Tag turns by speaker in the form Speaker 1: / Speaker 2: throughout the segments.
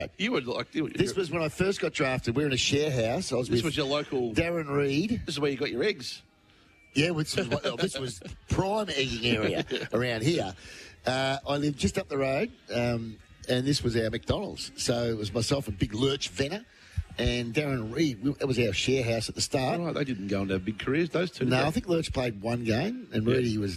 Speaker 1: You were like...
Speaker 2: This was when I first got drafted. We were in a share house.
Speaker 1: This was your local...
Speaker 2: Darren Reed.
Speaker 1: This is where you got your eggs.
Speaker 2: Yeah, this was prime egging area around here. I lived just up the road, and this was our McDonald's. So it was myself and Big Lurch Venner and Darren Reed. It was our share house at the start.
Speaker 1: Right, they didn't go into big careers, those two.
Speaker 2: No, I think Lurch played one game, and Reedy was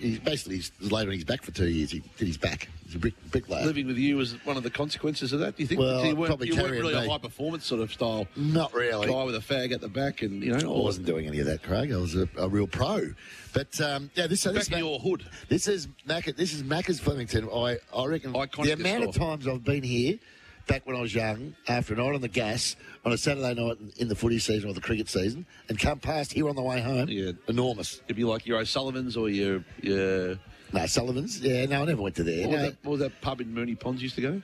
Speaker 2: laid on his back for 2 years. He did his back. He's a bricklayer.
Speaker 1: Living with you was one of the consequences of that. Do you think?
Speaker 2: Well,
Speaker 1: you weren't
Speaker 2: probably
Speaker 1: really a high performance sort of style.
Speaker 2: Not really.
Speaker 1: Guy with a fag at the back, and
Speaker 2: I wasn't doing any of that, Craig. I was a real pro. But this
Speaker 1: back in your hood.
Speaker 2: This is Macca's Flemington. I reckon
Speaker 1: Iconic
Speaker 2: the amount of times I've been here. Back when I was young, after a night on the gas, on a Saturday night in the footy season or the cricket season, and come past here on the way home, enormous.
Speaker 1: It'd be like your O'Sullivan's or your...
Speaker 2: No, Sullivan's. Yeah, no, I never went to there.
Speaker 1: What was that pub in Mooney Ponds used to go?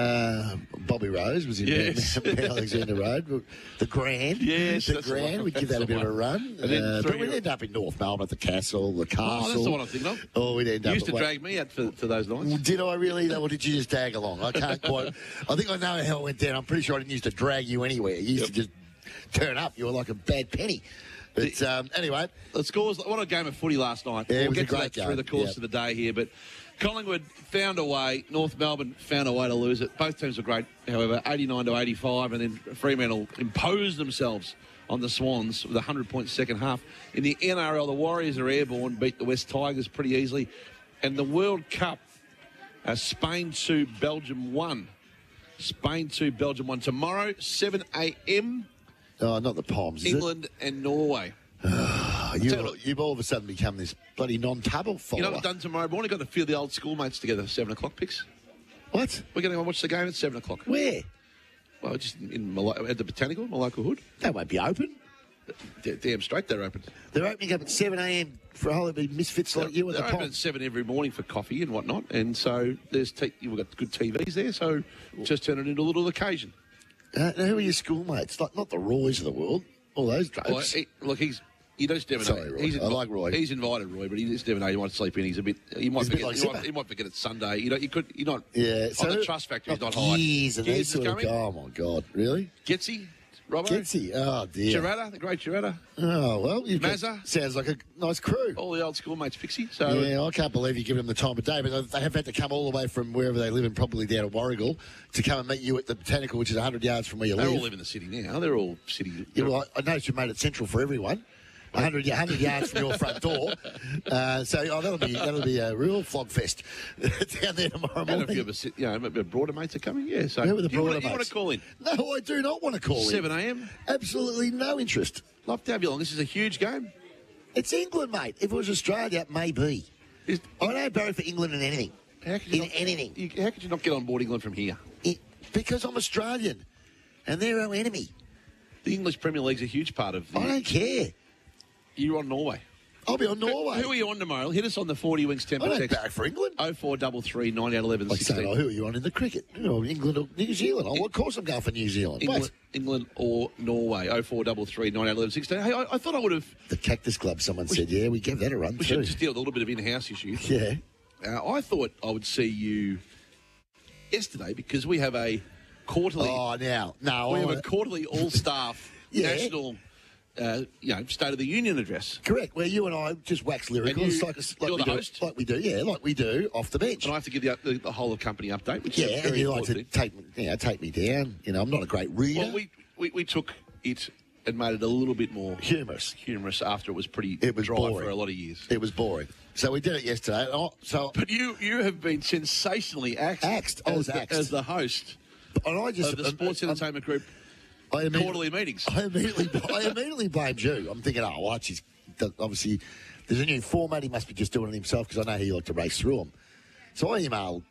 Speaker 2: Bobby Rose was in Mount Alexander Road. The Grand.
Speaker 1: Yes,
Speaker 2: the Grand. We'd give that a bit of a run. But we'd end up in North Melbourne at the Castle, the Castle.
Speaker 1: Oh, that's the one I'm thinking of.
Speaker 2: Oh, we'd end up...
Speaker 1: You used to drag me out for those nights.
Speaker 2: Did I really? Or did you just tag along? I can't quite... I think I know how it went down. I'm pretty sure I didn't used to drag you anywhere. You used to just turn up. You were like a bad penny. But anyway,
Speaker 1: the scores. What a game of footy last night.
Speaker 2: Yeah,
Speaker 1: we'll get to that through the course of the day here. But Collingwood found a way. North Melbourne found a way to lose it. Both teams were great, however, 89-85, and then Fremantle imposed themselves on the Swans with a 100-point second half. In the NRL, the Warriors are airborne, beat the West Tigers pretty easily, and the World Cup, Spain 2, Belgium 1. Spain 2, Belgium 1 tomorrow, 7 a.m.
Speaker 2: Oh, not the Palms,
Speaker 1: England and Norway.
Speaker 2: You've all of a sudden become this bloody non-tubble follower.
Speaker 1: You know what I've done tomorrow morning? Got a few of the old schoolmates together, 7 o'clock picks.
Speaker 2: What?
Speaker 1: We're going to go watch the game at 7 o'clock.
Speaker 2: Where?
Speaker 1: Well, just at the Botanical, my local hood.
Speaker 2: That won't be open.
Speaker 1: Damn straight they're open.
Speaker 2: They're opening up at 7 a.m. for a whole lot of misfits like you at the
Speaker 1: They're open at 7 every morning for coffee and whatnot. And so we've got good TVs there, so just turn it into a little occasion.
Speaker 2: Who are your schoolmates? Like, not the Roys of the world. All those drugs.
Speaker 1: Well, you just never know.
Speaker 2: Roy. I like Roy.
Speaker 1: He's invited Roy, but he just never know. He might sleep in. He might forget it's Sunday. You're not.
Speaker 2: Yeah.
Speaker 1: So the trust factor is not high.
Speaker 2: Gears and these sort of. Oh my God! Really?
Speaker 1: Getsy, Robbo.
Speaker 2: Getsy. Oh dear.
Speaker 1: Gerrata, the great Gerrata.
Speaker 2: Oh well.
Speaker 1: Mazza.
Speaker 2: Sounds like a nice crew.
Speaker 1: All the old schoolmates, Pixie. So
Speaker 2: yeah, I can't believe you're giving them the time of day, but they have had to come all the way from wherever they live, and probably down to Warragul, to come and meet you at the Botanical, which is 100 yards from where you live.
Speaker 1: They all live in the city now. They're all city.
Speaker 2: Yeah, well, I noticed you made it central for everyone. 100 yards from your front door. That'll be a real flog fest down there tomorrow morning.
Speaker 1: And if your broader mates are coming, yeah. So
Speaker 2: who are the broader mates?
Speaker 1: You want to call in?
Speaker 2: No, I do not want to call in.
Speaker 1: 7 a.m.
Speaker 2: Absolutely no interest.
Speaker 1: Love to have you along. This is a huge game.
Speaker 2: It's England, mate. If it was Australia, maybe. I don't barrack for England in anything. Anything.
Speaker 1: How could you not get on board England from here?
Speaker 2: Because I'm Australian, and they're our enemy.
Speaker 1: The English Premier League's a huge part of.
Speaker 2: I don't care.
Speaker 1: You're on Norway.
Speaker 2: I'll be on Norway.
Speaker 1: Who are you on tomorrow? Hit us on the 40 Wings Temper
Speaker 2: text. I
Speaker 1: don't
Speaker 2: barrack for England.
Speaker 1: 0433 9811 16.
Speaker 2: Who are you on in the cricket? England or New Zealand? Of course I'm going for New Zealand.
Speaker 1: England or Norway. 0433 9811 16. Hey, I thought I would have...
Speaker 2: The Cactus Club, someone said, yeah, we gave that a run
Speaker 1: We should just deal with a little bit of in-house issues.
Speaker 2: Yeah.
Speaker 1: I thought I would see you yesterday because we have a quarterly...
Speaker 2: Oh, now. No.
Speaker 1: We have a quarterly all-staff national... State of the Union address.
Speaker 2: Correct. Where you and I just wax lyrical.
Speaker 1: You're the host.
Speaker 2: Like we do off the bench.
Speaker 1: And I have to give you the whole of company update, which
Speaker 2: is
Speaker 1: very
Speaker 2: and you
Speaker 1: important.
Speaker 2: like to take me down. I'm not a great reader.
Speaker 1: Well, we took it and made it a little bit more
Speaker 2: humorous
Speaker 1: after it was pretty
Speaker 2: dry
Speaker 1: boring for a lot of years.
Speaker 2: It was boring. So we did it yesterday.
Speaker 1: But you have been sensationally axed.
Speaker 2: I was axed
Speaker 1: as the host of the Sports Entertainment Group. Quarterly meetings.
Speaker 2: I immediately blamed you. I'm thinking, obviously, there's a new format. He must be just doing it himself because I know he liked to race through them. So I emailed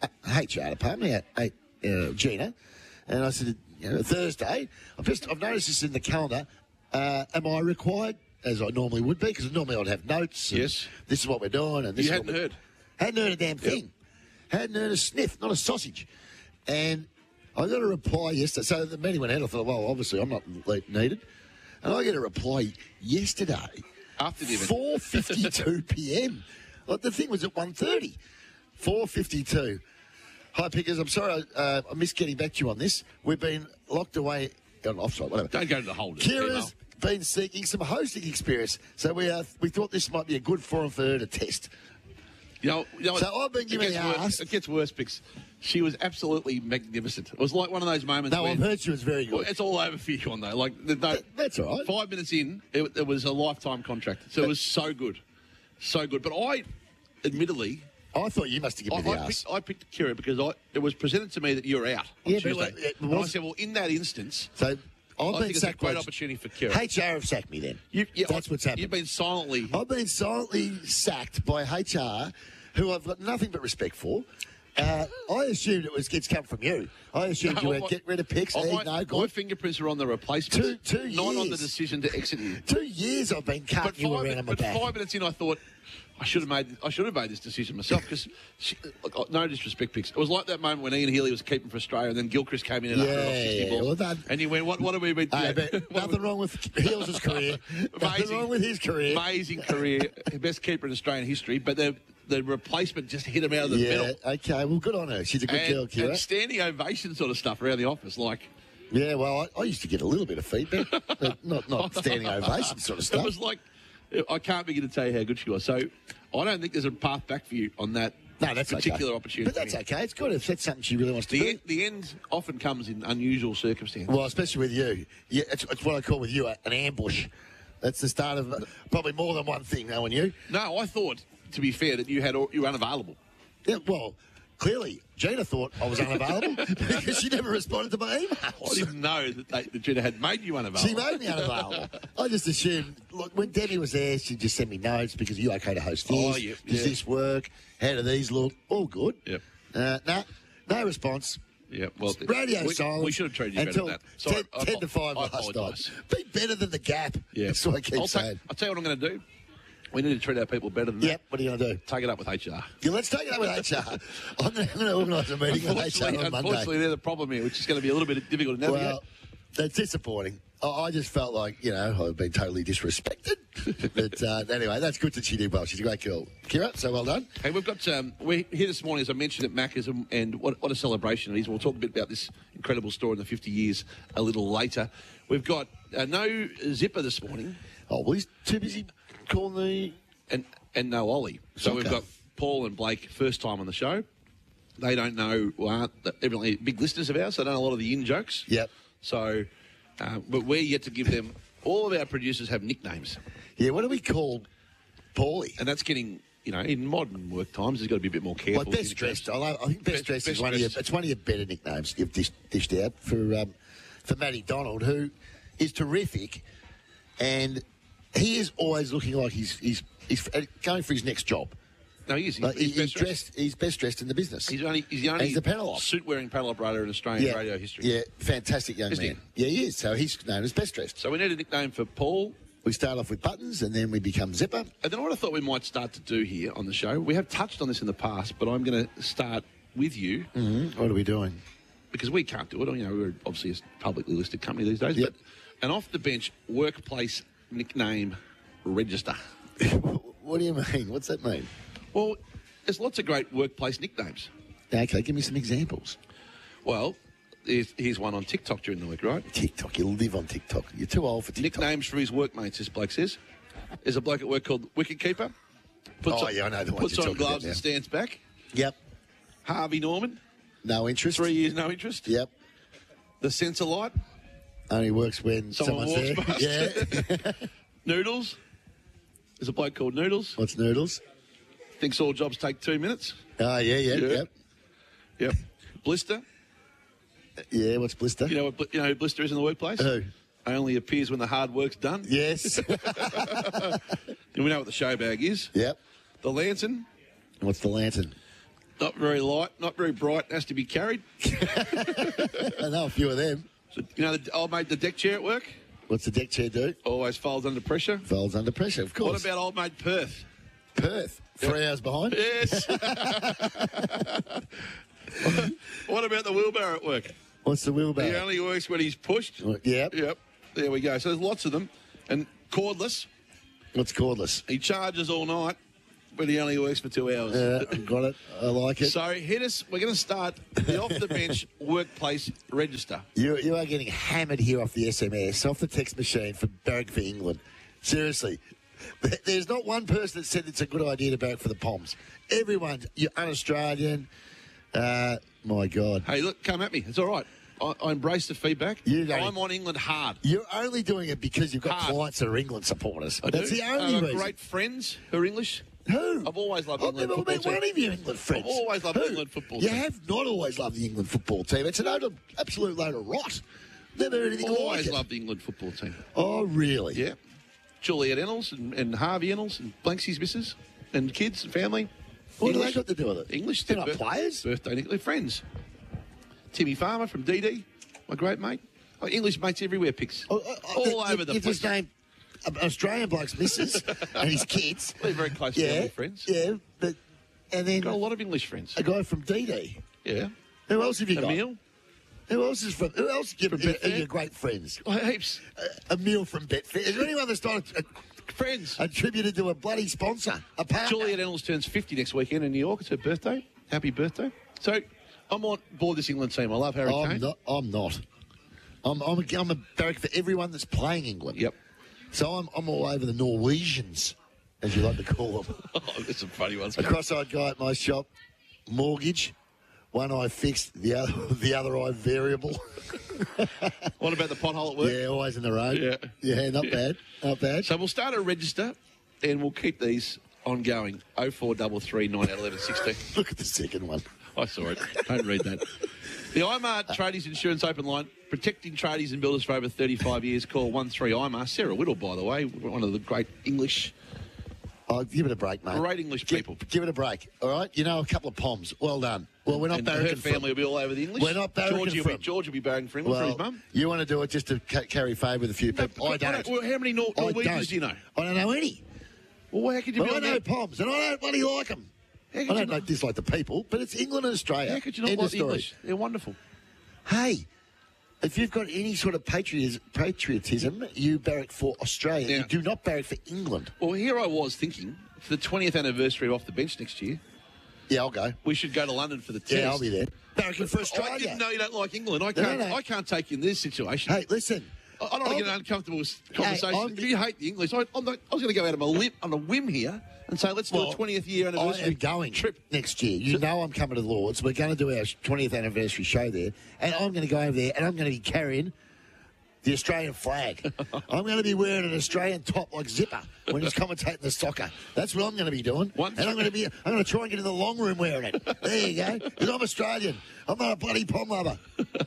Speaker 2: HR department, Gina, and I said, Thursday. I've noticed this in the calendar. Am I required, as I normally would be, because normally I'd have notes.
Speaker 1: Yes.
Speaker 2: This is what we're doing, and this.
Speaker 1: You hadn't heard.
Speaker 2: Hadn't heard a damn thing. Yep. Hadn't heard a sniff, not a sausage, and. I got a reply yesterday. So the meeting went ahead. I thought, well, obviously I'm not needed. And I get a reply yesterday.
Speaker 1: After the event.
Speaker 2: 4:52 p.m. Like the thing was at 1:30. 4:52. Hi, Pickers. I'm sorry I missed getting back to you on this. We've been locked away on offside, whatever.
Speaker 1: Don't go to the holders.
Speaker 2: Kira's been seeking some hosting experience, so we thought this might be a good forum for her to test.
Speaker 1: You know what?
Speaker 2: So I've been given the arse.
Speaker 1: It gets worse, because she was absolutely magnificent. It was like one of those moments.
Speaker 2: No,
Speaker 1: where,
Speaker 2: I've heard she was very good.
Speaker 1: Well, it's all over for you on though. Like
Speaker 2: That's all right.
Speaker 1: 5 minutes in, it was a lifetime contract. So it was so good, so good. But I, admittedly,
Speaker 2: I thought you must have given me the arse.
Speaker 1: I picked Kira because it was presented to me that you were out on
Speaker 2: Yeah,
Speaker 1: Tuesday.
Speaker 2: but
Speaker 1: And I said, well, in that instance,
Speaker 2: So
Speaker 1: I
Speaker 2: I've been
Speaker 1: think it's a
Speaker 2: sacked.
Speaker 1: great opportunity for Kira.
Speaker 2: HR have sacked me then. That's what's happened.
Speaker 1: You've been silently.
Speaker 2: I've been silently sacked by HR, who I've got nothing but respect for. I assumed it's come from you. I assumed you would get rid of picks.
Speaker 1: My
Speaker 2: Good.
Speaker 1: fingerprints are on the replacement.
Speaker 2: Two
Speaker 1: not on the
Speaker 2: years.
Speaker 1: decision to exit you.
Speaker 2: 2 years I've been cutting you around on my back.
Speaker 1: 5 minutes in, I thought I should have made this decision myself, because no disrespect, picks. It was like that moment when Ian Healy was keeping for Australia, and then Gilchrist came in and off 60 balls, and you went, "What have we been doing?"
Speaker 2: But nothing wrong with Heels' career. Nothing wrong with his career.
Speaker 1: Amazing career, best keeper in Australian history, but the replacement just hit him out of the middle.
Speaker 2: Okay, well, good on her. She's a good girl, Kira.
Speaker 1: And standing ovation sort of stuff around the office, like.
Speaker 2: Yeah, well, I used to get a little bit of feedback, but not standing ovation sort of stuff.
Speaker 1: It was like, I can't begin to tell you how good she was. So I don't think there's a path back for you on that particular opportunity.
Speaker 2: But that's okay. It's good if that's something she really wants to do.
Speaker 1: The end often comes in unusual circumstances.
Speaker 2: Well, especially with you. Yeah, it's what I call with you an ambush. That's the start of probably more than one thing, knowing you.
Speaker 1: No, I thought, to be fair, that you were unavailable.
Speaker 2: Yeah, well, clearly, Gina thought I was unavailable because she never responded to my emails.
Speaker 1: I didn't know that Gina had made you unavailable.
Speaker 2: She made me unavailable. I just assumed, look, when Debbie was there, she just sent me notes because, are you okay to host this? Does this work? How do these look? All good.
Speaker 1: Yep.
Speaker 2: No response.
Speaker 1: Yeah, well,
Speaker 2: radio silence.
Speaker 1: We should have treated you better than that.
Speaker 2: Sorry, 10 to 5 last night. Be better than the Gap.
Speaker 1: Yeah.
Speaker 2: That's what I keep saying.
Speaker 1: I'll tell you what I'm going to do. We need to treat our people better than that.
Speaker 2: Yep, what are you going to do?
Speaker 1: Take it up with HR.
Speaker 2: Yeah, let's take it up with HR. I'm going to organise a meeting with HR on Monday.
Speaker 1: Unfortunately, they're the problem here, which is going to be a little bit difficult to navigate.
Speaker 2: Well, that's disappointing. I just felt like, I've been totally disrespected. But anyway, that's good that she did well. She's a great girl. Kira, so well done.
Speaker 1: Hey, we've got, we're here this morning, as I mentioned, at Macca's, and what a celebration it is. We'll talk a bit about this incredible store in the 50 years a little later. We've got no Zipper this morning.
Speaker 2: Oh, well, he's too busy calling the...
Speaker 1: And no Ollie. So we've got Paul and Blake, first time on the show. They don't know, evidently big listeners of ours, so they don't know a lot of the in-jokes.
Speaker 2: Yep.
Speaker 1: So, but we're yet to give them... All of our producers have nicknames.
Speaker 2: Yeah, what do we call Paulie?
Speaker 1: And that's getting... in modern work times, there's got to be a bit more careful.
Speaker 2: Like Best Dressed. I think Best Dressed is one of your better nicknames you've dished out for Matty Donald, who is terrific, and he is always looking like he's going for his next job.
Speaker 1: No, he is.
Speaker 2: He's best dressed in the business.
Speaker 1: He's the only
Speaker 2: the panel op.
Speaker 1: suit-wearing panel operator in Australian radio history.
Speaker 2: Yeah, fantastic young man. Yeah, he is. So he's known as best dressed.
Speaker 1: So we need a nickname for Paul.
Speaker 2: We start off with Buttons, and then we become Zipper.
Speaker 1: And then what I thought we might start to do here on the show, we have touched on this in the past, but I'm going to start with you.
Speaker 2: Mm-hmm. What are we doing?
Speaker 1: Because we can't do it. We're obviously a publicly listed company these days.
Speaker 2: Yep.
Speaker 1: But an off-the-bench workplace nickname register.
Speaker 2: What do you mean? What's that mean?
Speaker 1: Well, there's lots of great workplace nicknames.
Speaker 2: Okay, give me some examples.
Speaker 1: Well, here's one on TikTok during the week, right?
Speaker 2: TikTok, you live on TikTok. You're too old for TikTok.
Speaker 1: Nicknames for his workmates, this bloke says. There's a bloke at work called Wicket Keeper.
Speaker 2: I know the ones
Speaker 1: puts
Speaker 2: you're
Speaker 1: on
Speaker 2: talking
Speaker 1: gloves
Speaker 2: about
Speaker 1: and stands back.
Speaker 2: Yep.
Speaker 1: Harvey Norman.
Speaker 2: No interest.
Speaker 1: 3 years, no interest.
Speaker 2: Yep.
Speaker 1: The sensor light.
Speaker 2: Only works when
Speaker 1: Someone
Speaker 2: someone's
Speaker 1: walks
Speaker 2: there.
Speaker 1: past.
Speaker 2: Yeah.
Speaker 1: Noodles. There's a bloke called Noodles.
Speaker 2: What's Noodles?
Speaker 1: Thinks all jobs take 2 minutes.
Speaker 2: Oh, yep.
Speaker 1: Yep. Blister.
Speaker 2: Yeah, what's Blister?
Speaker 1: You know who Blister is in the workplace?
Speaker 2: Who?
Speaker 1: Only appears when the hard work's done.
Speaker 2: Yes.
Speaker 1: And we know what the show bag is.
Speaker 2: Yep.
Speaker 1: The lantern.
Speaker 2: What's the lantern?
Speaker 1: Not very light, not very bright, has to be carried.
Speaker 2: I know a few of them.
Speaker 1: So, the old mate, the deck chair at work?
Speaker 2: What's the deck chair do?
Speaker 1: Always folds under pressure.
Speaker 2: Folds under pressure, of course.
Speaker 1: What about old mate Perth?
Speaker 2: Perth? 3 hours behind?
Speaker 1: Yes. What about the wheelbarrow at work?
Speaker 2: What's the wheelbarrow?
Speaker 1: He only works when he's pushed.
Speaker 2: Yep.
Speaker 1: Yep. There we go. So there's lots of them. And cordless.
Speaker 2: What's cordless?
Speaker 1: He charges all night. when he only works for 2 hours.
Speaker 2: Got it. I like it.
Speaker 1: So hit us. We're going to start the off the bench workplace register.
Speaker 2: You are getting hammered here off the SMS, off the text machine for Barrack for England. Seriously. There's not one person that said it's a good idea to barrack for the Poms. Everyone, you're un-Australian. My God.
Speaker 1: Hey, look, come at me. It's all right. I embrace the feedback. I'm on England hard.
Speaker 2: You're only doing it because you've got
Speaker 1: Hard.
Speaker 2: clients that are England supporters. That's the
Speaker 1: I've
Speaker 2: only
Speaker 1: got
Speaker 2: reason.
Speaker 1: great friends who are English.
Speaker 2: Who?
Speaker 1: I've always loved
Speaker 2: I've
Speaker 1: England
Speaker 2: never
Speaker 1: football
Speaker 2: met
Speaker 1: team.
Speaker 2: one of your England friends.
Speaker 1: I've always loved
Speaker 2: Who?
Speaker 1: England football
Speaker 2: You
Speaker 1: team.
Speaker 2: have not always loved the England football team. It's an absolute load of rot. Never heard anything like
Speaker 1: Always
Speaker 2: it.
Speaker 1: loved the England football team.
Speaker 2: Oh, really?
Speaker 1: Yeah. Juliet Ennals and Harvey Ennals and Blanksy's missus and kids and family.
Speaker 2: What do they
Speaker 1: English.
Speaker 2: got to do with it?
Speaker 1: English.
Speaker 2: They're not players?
Speaker 1: Birthday. They're friends. Timmy Farmer from DD, my great mate. Oh, English mates everywhere, picks. All over the
Speaker 2: You
Speaker 1: place.
Speaker 2: just named an Australian bloke's missus and his kids.
Speaker 1: They're very close family friends.
Speaker 2: Yeah, but... And then
Speaker 1: Got a lot of English friends.
Speaker 2: a guy from DD.
Speaker 1: Yeah.
Speaker 2: Who else have you got?
Speaker 1: Emil.
Speaker 2: Who else is from... Who else
Speaker 1: From
Speaker 2: are
Speaker 1: Betfair?
Speaker 2: your great friends?
Speaker 1: Oh, heaps.
Speaker 2: Emil from Betfair. Is there anyone that's not
Speaker 1: Friends.
Speaker 2: attributed to a bloody sponsor? A partner?
Speaker 1: Juliet Ennals turns 50 next weekend in New York. It's her birthday. Happy birthday. So I'm on board this England team. I love Harry Kane.
Speaker 2: I'm not. I'm a barrack for everyone that's playing England.
Speaker 1: Yep.
Speaker 2: So I'm all over the Norwegians, as you like to call them.
Speaker 1: Oh, there's some funny ones.
Speaker 2: A cross-eyed guy at my shop, mortgage, one eye fixed, the other eye variable.
Speaker 1: What about the pothole at work?
Speaker 2: Yeah, always in the road.
Speaker 1: Yeah.
Speaker 2: Not bad. Not bad.
Speaker 1: So we'll start a register and we'll keep these ongoing. 0433 911 16.
Speaker 2: Look at the second one.
Speaker 1: I saw it. Don't read that. The IMAR Tradies Insurance Open Line, protecting tradies and builders for over 35 years. Call 13-IMAR. Sarah Whittle, by the way, one of the great English,
Speaker 2: Oh, give it a break, mate.
Speaker 1: great English people.
Speaker 2: Give it a break, all right? You know, a couple of Poms. Well done. Well, we're not
Speaker 1: And her
Speaker 2: barracking
Speaker 1: family
Speaker 2: for
Speaker 1: will be all over the English.
Speaker 2: We're not barracking
Speaker 1: George will be barracking for England for his
Speaker 2: Well,
Speaker 1: mum.
Speaker 2: you want to do it just to carry favour with a few people. I don't.
Speaker 1: Well, how many Norwegians do you know?
Speaker 2: I don't know any.
Speaker 1: Well, how could you
Speaker 2: But
Speaker 1: be
Speaker 2: I
Speaker 1: on
Speaker 2: know
Speaker 1: there?
Speaker 2: Poms, and I don't bloody like them.
Speaker 1: How
Speaker 2: I
Speaker 1: could you
Speaker 2: don't dislike the people, but it's England and Australia.
Speaker 1: How could you not
Speaker 2: End
Speaker 1: like
Speaker 2: of
Speaker 1: the
Speaker 2: story.
Speaker 1: English? They're wonderful.
Speaker 2: Hey, if you've got any sort of patriotism, you barrack for Australia.
Speaker 1: Yeah.
Speaker 2: You do not barrack for England.
Speaker 1: Well, here I was thinking, for the 20th anniversary of Off the Bench next year,
Speaker 2: Yeah, I'll go.
Speaker 1: we should go to London for the test.
Speaker 2: Yeah, I'll be there. Barracking for Australia.
Speaker 1: I didn't know you don't like England. I
Speaker 2: No.
Speaker 1: I can't take you in this situation.
Speaker 2: Hey, listen.
Speaker 1: I don't want to get an uncomfortable conversation.
Speaker 2: I'm-
Speaker 1: If you hate the English, I was going to go out on a whim here and say, let's do a 20th year
Speaker 2: I
Speaker 1: anniversary
Speaker 2: am going
Speaker 1: trip.
Speaker 2: next year. You know I'm coming to the Lords. We're going to do our 20th anniversary show there, and I'm going to go over there, and I'm going to be carrying the Australian flag. I'm going to be wearing an Australian top like Zipper when he's commentating the soccer. That's what I'm going to be doing. And I'm going to try and get in the long room wearing it. There you go. Because I'm Australian. I'm not a bloody pom lover.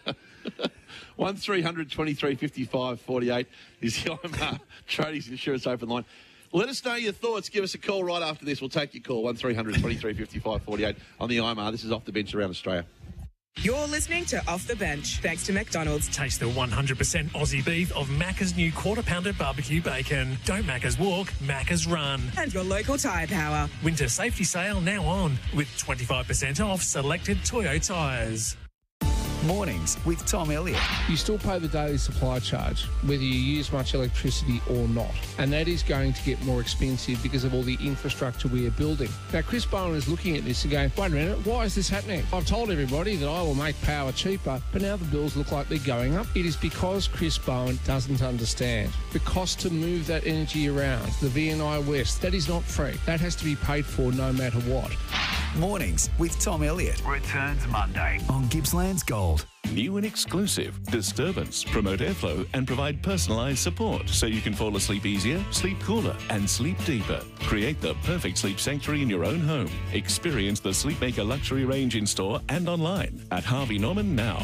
Speaker 1: 1300 23 55 48 is the IMAR Tradies Insurance Open Line. Let us know your thoughts. Give us a call right after this. We'll take your call. 1300 23 55 48 on the IMAR. This is Off the Bench around Australia.
Speaker 3: You're listening to Off the Bench, thanks to McDonald's.
Speaker 4: Taste the 100% Aussie beef of Macca's new Quarter Pounder barbecue bacon. Don't Macca's walk, Macca's run.
Speaker 3: And your local tyre power.
Speaker 4: Winter safety sale now on with 25% off selected Toyo tyres.
Speaker 5: Mornings with Tom Elliott.
Speaker 6: You still pay the daily supply charge, whether you use much electricity or not. And that is going to get more expensive because of all the infrastructure we are building. Now, Chris Bowen is looking at this and going, wait a minute, why is this happening? I've told everybody that I will make power cheaper, but now the bills look like they're going up. It is because Chris Bowen doesn't understand. The cost to move that energy around, the VNI West, that is not free. That has to be paid for no matter what.
Speaker 5: Mornings with Tom Elliott. Returns Monday on Gippsland's Gold.
Speaker 7: New and exclusive. Disturbance. Promote airflow and provide personalised support so you can fall asleep easier, sleep cooler and sleep deeper. Create the perfect sleep sanctuary in your own home. Experience the Sleepmaker luxury range in store and online at Harvey Norman now.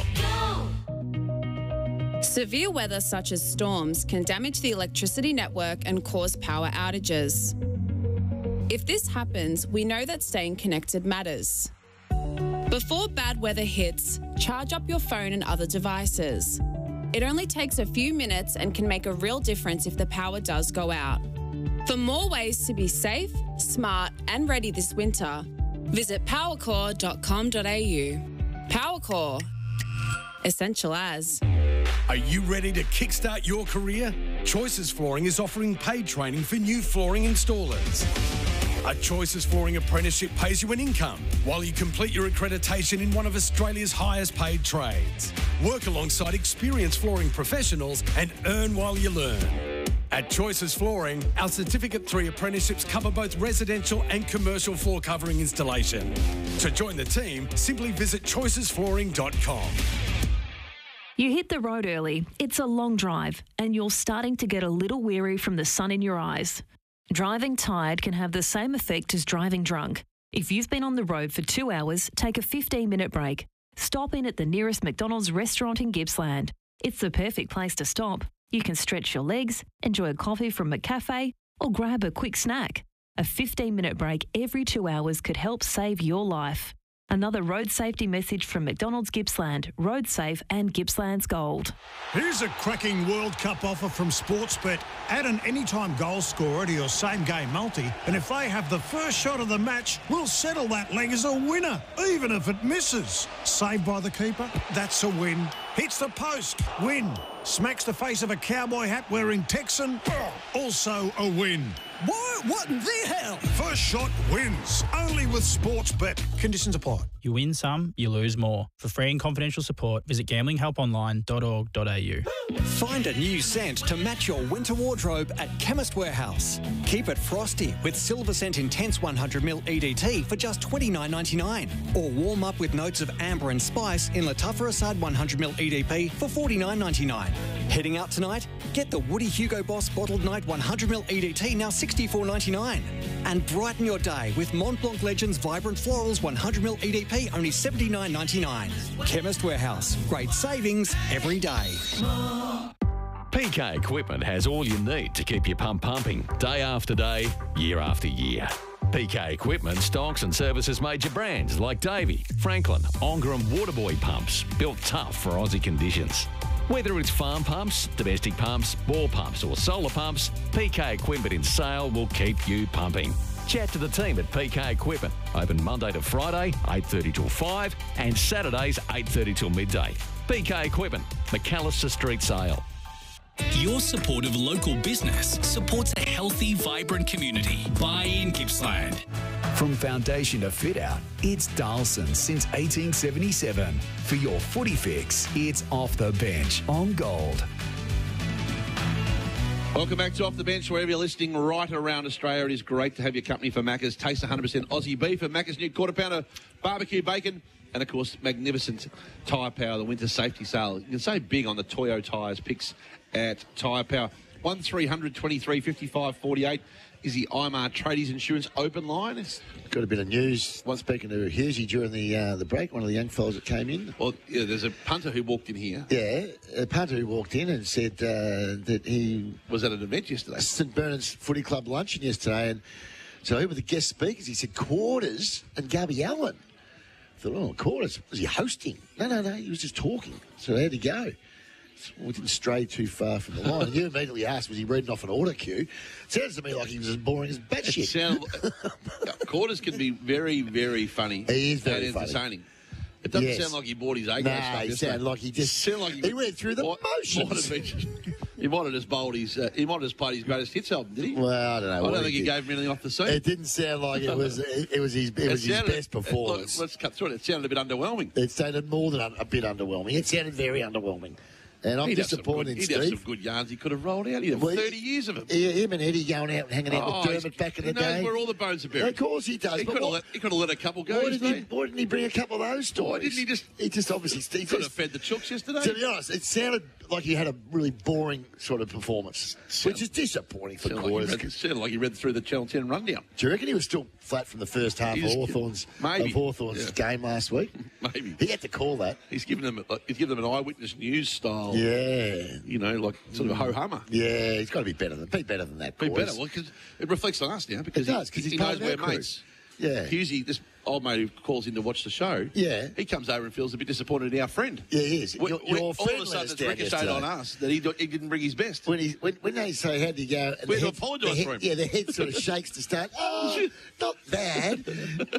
Speaker 8: Severe weather such as storms can damage the electricity network and cause power outages. If this happens, we know that staying connected matters. Before bad weather hits, charge up your phone and other devices. It only takes a few minutes and can make a real difference if the power does go out. For more ways to be safe, smart and ready this winter, visit powercore.com.au. Powercore. Essential as.
Speaker 9: Are you ready to kickstart your career? Choices Flooring is offering paid training for new flooring installers. A Choices Flooring apprenticeship pays you an income while you complete your accreditation in one of Australia's highest paid trades. Work alongside experienced flooring professionals and earn while you learn. At Choices Flooring, our Certificate 3 apprenticeships cover both residential and commercial floor covering installation. To join the team, simply visit choicesflooring.com.
Speaker 10: You hit the road early, it's a long drive, and you're starting to get a little weary from the sun in your eyes. Driving tired can have the same effect as driving drunk. If you've been on the road for 2 hours, take a 15-minute break. Stop in at the nearest McDonald's restaurant in Gippsland. It's the perfect place to stop. You can stretch your legs, enjoy a coffee from McCafe, or grab a quick snack. A 15-minute break every 2 hours could help save your life. Another road safety message from McDonald's Gippsland, Road Safe and Gippsland's Gold.
Speaker 11: Here's a cracking World Cup offer from Sportsbet. Add an anytime goal scorer to your same-game multi, and if they have the first shot of the match, we'll settle that leg as a winner, even if it misses. Saved by the keeper? That's a win. Hits the post? Win. Smacks the face of a cowboy hat wearing Texan? Also a win. What in the hell? First shot wins. Only with Sportsbet. Conditions apply.
Speaker 12: You win some, you lose more. For free and confidential support, visit gamblinghelponline.org.au.
Speaker 13: Find a new scent to match your winter wardrobe at Chemist Warehouse. Keep it frosty with Silver Scent Intense 100ml EDT for just $29.99. Or warm up with notes of amber and spice in Latuffer Assad 100ml EDP for $49.99. Heading out tonight? Get the Woody Hugo Boss Bottled Night 100ml EDT now $64.99. And brighten your day with Mont Blanc Legends Vibrant Florals 100ml EDP only $79.99. Chemist Warehouse. Great savings every day.
Speaker 14: PK Equipment has all you need to keep your pump pumping day after day, year after year. PK Equipment stocks and services major brands like Davey, Franklin, Onger and Waterboy pumps, built tough for Aussie conditions. Whether it's farm pumps, domestic pumps, bore pumps or solar pumps, PK Equipment in Sale will keep you pumping. Chat to the team at PK Equipment. Open Monday to Friday, 8:30 till 5 and Saturdays, 8:30 till midday. PK Equipment, McAllister Street Sale.
Speaker 15: Your support of local business supports a healthy, vibrant community. Buy in Gippsland.
Speaker 5: From foundation to fit out, it's Darlson since 1877. For your footy fix, it's Off the Bench on Gold.
Speaker 1: Welcome back to Off the Bench, wherever you're listening right around Australia. It is great to have your company for Macca's. Taste 100% Aussie beef and Macca's new quarter pounder barbecue bacon. And, of course, magnificent Tyre Power, the winter safety sale. You can save big on the Toyo tyres picks at Tyre Power. 1300 23 55 48 is the IMAR Tradies Insurance open line.
Speaker 2: Got a bit of news. Speaking to Hughesy during the break, one of the young fellas that came in.
Speaker 1: Well, yeah, there's a punter who walked in here.
Speaker 2: Yeah, a punter who walked in and said that he
Speaker 1: was at an event yesterday.
Speaker 2: St Bernard's Footy Club luncheon yesterday, and so he was the guest speakers. He said Quarters and Gabby Allen. I thought, oh, Quarters, was he hosting? No, he was just talking. So how'd he go? We didn't stray too far from the line. And you immediately asked, was he reading off an order queue? It sounds to me like he was as boring as batshit.
Speaker 1: Quarters can be very, very funny.
Speaker 2: He is very
Speaker 1: and entertaining.
Speaker 2: funny.
Speaker 1: It doesn't sound like he bought his A-grade stuff.
Speaker 2: He sounded like he just... he went through the motions.
Speaker 1: He might have just bowled his... he might have just played his greatest hits album, did he?
Speaker 2: Well, I don't know.
Speaker 1: I don't think he gave him anything off the scene.
Speaker 2: It didn't sound like it was his best performance.
Speaker 1: Let's cut through it. It sounded a bit underwhelming.
Speaker 2: It sounded more than a bit underwhelming. It sounded very underwhelming. And I'm disappointed in Steve.
Speaker 1: He'd have some good yarns he could have rolled out. He'd have 30 years of them.
Speaker 2: Him and Eddie going out and hanging out with Dermot back in the day.
Speaker 1: He knows where all the bones are buried.
Speaker 2: Of course he does.
Speaker 1: He could have let a couple go.
Speaker 2: Why didn't he bring a couple of those stories?
Speaker 1: Why didn't he just...
Speaker 2: He just obviously...
Speaker 1: He could have fed the chooks yesterday.
Speaker 2: To be honest, it sounded like he had a really boring sort of performance, which is disappointing for Quarters.
Speaker 1: It sounded like he read through the Channel 10 rundown.
Speaker 2: Do you reckon he was still flat from the first half of Hawthorn's game last week?
Speaker 1: Maybe.
Speaker 2: He had to call that.
Speaker 1: He's given them an eyewitness news style.
Speaker 2: Yeah.
Speaker 1: You know, like sort of a ho-hummer.
Speaker 2: Yeah, he's got to be better than that.
Speaker 1: Be better, well, because it reflects on us now. Because he knows we're mates.
Speaker 2: Yeah.
Speaker 1: Hughesy, this old mate who calls in to watch the show, he comes over and feels a bit disappointed in our friend.
Speaker 2: Yeah, he is.
Speaker 1: All of a sudden it's ricocheted on us that he didn't bring his best.
Speaker 2: When they say, how'd you go?
Speaker 1: We had to apologise for him.
Speaker 2: Yeah, the head sort of shakes to start. Oh, not bad.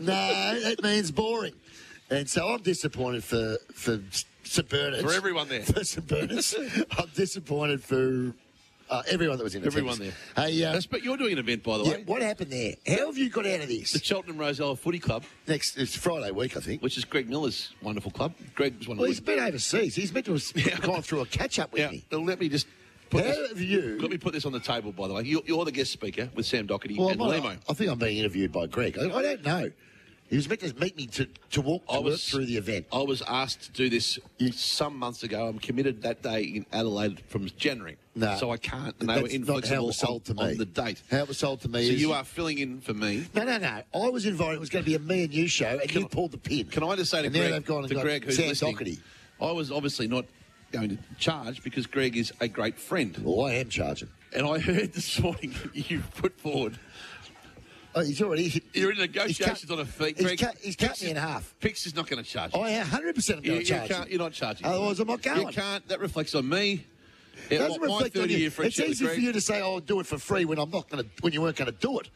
Speaker 2: No, that means boring. And so I'm disappointed for St Bernard's.
Speaker 1: For everyone there.
Speaker 2: For St Bernard's. I'm disappointed for Everyone that was in attendance.
Speaker 1: Everyone there.
Speaker 2: Hey,
Speaker 1: But you're doing an event, by the way.
Speaker 2: what happened there? How have you got out of this?
Speaker 1: The Cheltenham Rosella Footy Club.
Speaker 2: It's Friday week, I think.
Speaker 1: Which is Greg Miller's wonderful club. Greg was one of
Speaker 2: Well, he's been overseas. He's meant to have gone through a catch-up with me.
Speaker 1: Let me just... Let me put this on the table, by the way. You're the guest speaker with Sam Doherty and Lemo.
Speaker 2: I think I'm being interviewed by Greg. I don't know. He was meant to meet me to work through the event.
Speaker 1: I was asked to do this some months ago. I'm committed that day in Adelaide from January.
Speaker 2: No.
Speaker 1: So I can't. And they
Speaker 2: That's
Speaker 1: were inflexible
Speaker 2: not how it was sold to me.
Speaker 1: on the date.
Speaker 2: How it was sold to me
Speaker 1: So
Speaker 2: is...
Speaker 1: you are filling in for me.
Speaker 2: No. I was invited. It was going to be a me and you show, and you pulled the pin.
Speaker 1: Can I just say to
Speaker 2: and now
Speaker 1: Greg,
Speaker 2: they've gone and got
Speaker 1: Greg who's
Speaker 2: Sam
Speaker 1: listening,
Speaker 2: Doherty.
Speaker 1: I was obviously not going to charge because Greg is a great friend.
Speaker 2: Well, I am charging.
Speaker 1: And I heard this morning you put forward...
Speaker 2: Oh, he's already...
Speaker 1: You're in negotiations on a fee. Greg,
Speaker 2: He's cut me in half.
Speaker 1: Pix is not going to charge you.
Speaker 2: I 100% am going to charge you.
Speaker 1: You're not charging.
Speaker 2: Otherwise, I'm not going.
Speaker 1: You can't. That reflects on me.
Speaker 2: It doesn't
Speaker 1: my
Speaker 2: reflect on
Speaker 1: 30-year
Speaker 2: you. It's
Speaker 1: friendship
Speaker 2: easy
Speaker 1: with
Speaker 2: for
Speaker 1: Greg.
Speaker 2: you to say, "Oh, do it for free," when I'm not going to. When you weren't going to do it.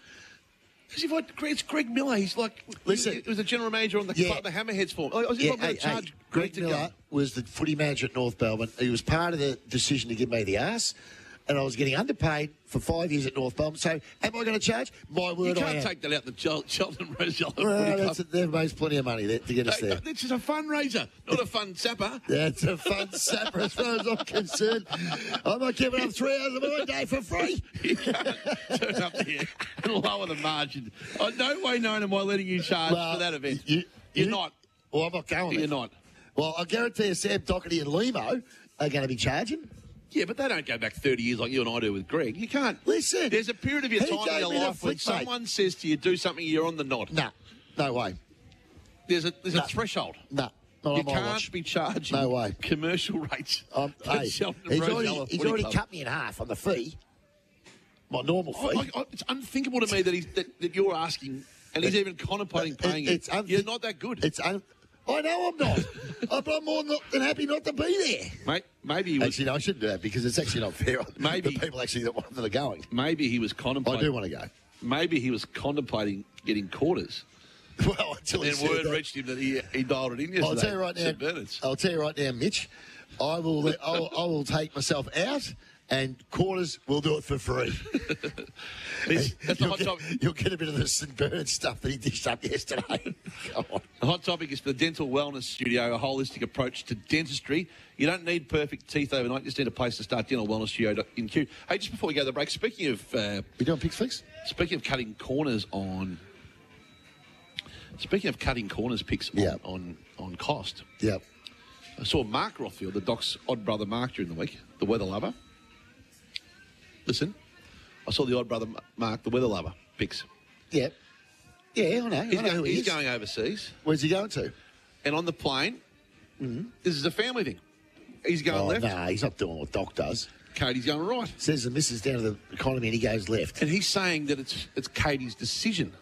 Speaker 1: It's Greg Miller. He's like,
Speaker 2: Listen,
Speaker 1: he was the general manager on the club, the Hammerheads form. I was not going to charge
Speaker 2: Greg Miller was the footy manager at North Melbourne. He was part of the decision to give me the arse, and I was getting underpaid for 5 years at North Melbourne. So, am I going to charge? My word,
Speaker 1: You
Speaker 2: I
Speaker 1: can't
Speaker 2: am.
Speaker 1: take that out the Cheltenham Rosella
Speaker 2: Well,
Speaker 1: Footy Club.
Speaker 2: they've raised plenty of money to get us there.
Speaker 1: This is a fundraiser, not a fun sapper.
Speaker 2: That's a fun sapper as far as I'm concerned. I'm not giving up 3 hours of my day for free.
Speaker 1: You can't turn up there and lower the margin. No way known am I letting you charge for that event. You're not.
Speaker 2: Well, I'm not going.
Speaker 1: You're not.
Speaker 2: Well, I guarantee you Sam Doherty and Lemo are going to be charging.
Speaker 1: Yeah, but they don't go back 30 years like you and I do with Greg. You can't.
Speaker 2: Listen.
Speaker 1: There's a period of your
Speaker 2: he
Speaker 1: time in
Speaker 2: gave
Speaker 1: your
Speaker 2: me the
Speaker 1: life when
Speaker 2: flick, mate.
Speaker 1: someone says to you, do something, you're on the nod.
Speaker 2: No way.
Speaker 1: There's a threshold.
Speaker 2: No. Not
Speaker 1: You
Speaker 2: on my
Speaker 1: can't
Speaker 2: watch.
Speaker 1: be charging
Speaker 2: No way.
Speaker 1: commercial rates. for
Speaker 2: Hey,
Speaker 1: Cheltenham
Speaker 2: he's
Speaker 1: Rosella
Speaker 2: already
Speaker 1: Footy Club.
Speaker 2: cut me in half on the fee. My normal fee.
Speaker 1: It's unthinkable to me that you're asking, and he's even contemplating paying you. You're not that good.
Speaker 2: I know I'm not. But I'm more than happy not to be there.
Speaker 1: Mate, maybe he was...
Speaker 2: Actually, no, I shouldn't do that because it's actually not fair on
Speaker 1: Maybe-
Speaker 2: the people actually that are going.
Speaker 1: Maybe he was contemplating...
Speaker 2: I do want to go.
Speaker 1: Maybe he was contemplating getting quarters.
Speaker 2: Well, until he
Speaker 1: And
Speaker 2: said
Speaker 1: word
Speaker 2: that.
Speaker 1: reached him that he dialed it in yesterday.
Speaker 2: I'll tell you right now.
Speaker 1: St. Bernard's.
Speaker 2: I'll tell you right now, Mitch. I will take myself out, and quarters will do it for free.
Speaker 1: That's the hot topic.
Speaker 2: You'll get a bit of the St. Bernard stuff that he dished up yesterday. Come on.
Speaker 1: The hot topic is for the Dental Wellness Studio, a holistic approach to dentistry. You don't need perfect teeth overnight. You just need a place to start. Dental Wellness Studio in Kew. Hey, just before we go to the break, speaking of...
Speaker 2: you doing Pix Flicks?
Speaker 1: Speaking of cutting corners on... Speaking of cutting corners, picks on cost.
Speaker 2: Yep.
Speaker 1: I saw Mark Rothfield, the Doc's odd brother Mark, during the week, the weather lover. Listen, I saw the odd brother Mark, the weather lover, picks.
Speaker 2: Yep. Yeah, I know.
Speaker 1: He's going overseas.
Speaker 2: Where's he going to?
Speaker 1: And on the plane, this is a family thing. He's going left.
Speaker 2: No, he's not doing what Doc does.
Speaker 1: Katie's going right.
Speaker 2: Says the missus down to the economy and he goes left.
Speaker 1: And he's saying that it's Katie's decision.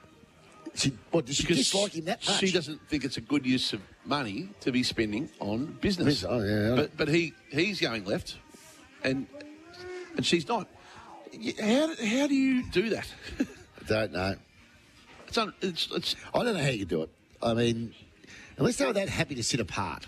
Speaker 2: Does she dislike him that much?
Speaker 1: She doesn't think it's a good use of money to be spending on business.
Speaker 2: Oh, yeah.
Speaker 1: But he's going left, and she's not. How do you do that?
Speaker 2: I don't know.
Speaker 1: It's
Speaker 2: I don't know how you do it. I mean, unless they were that happy to sit apart.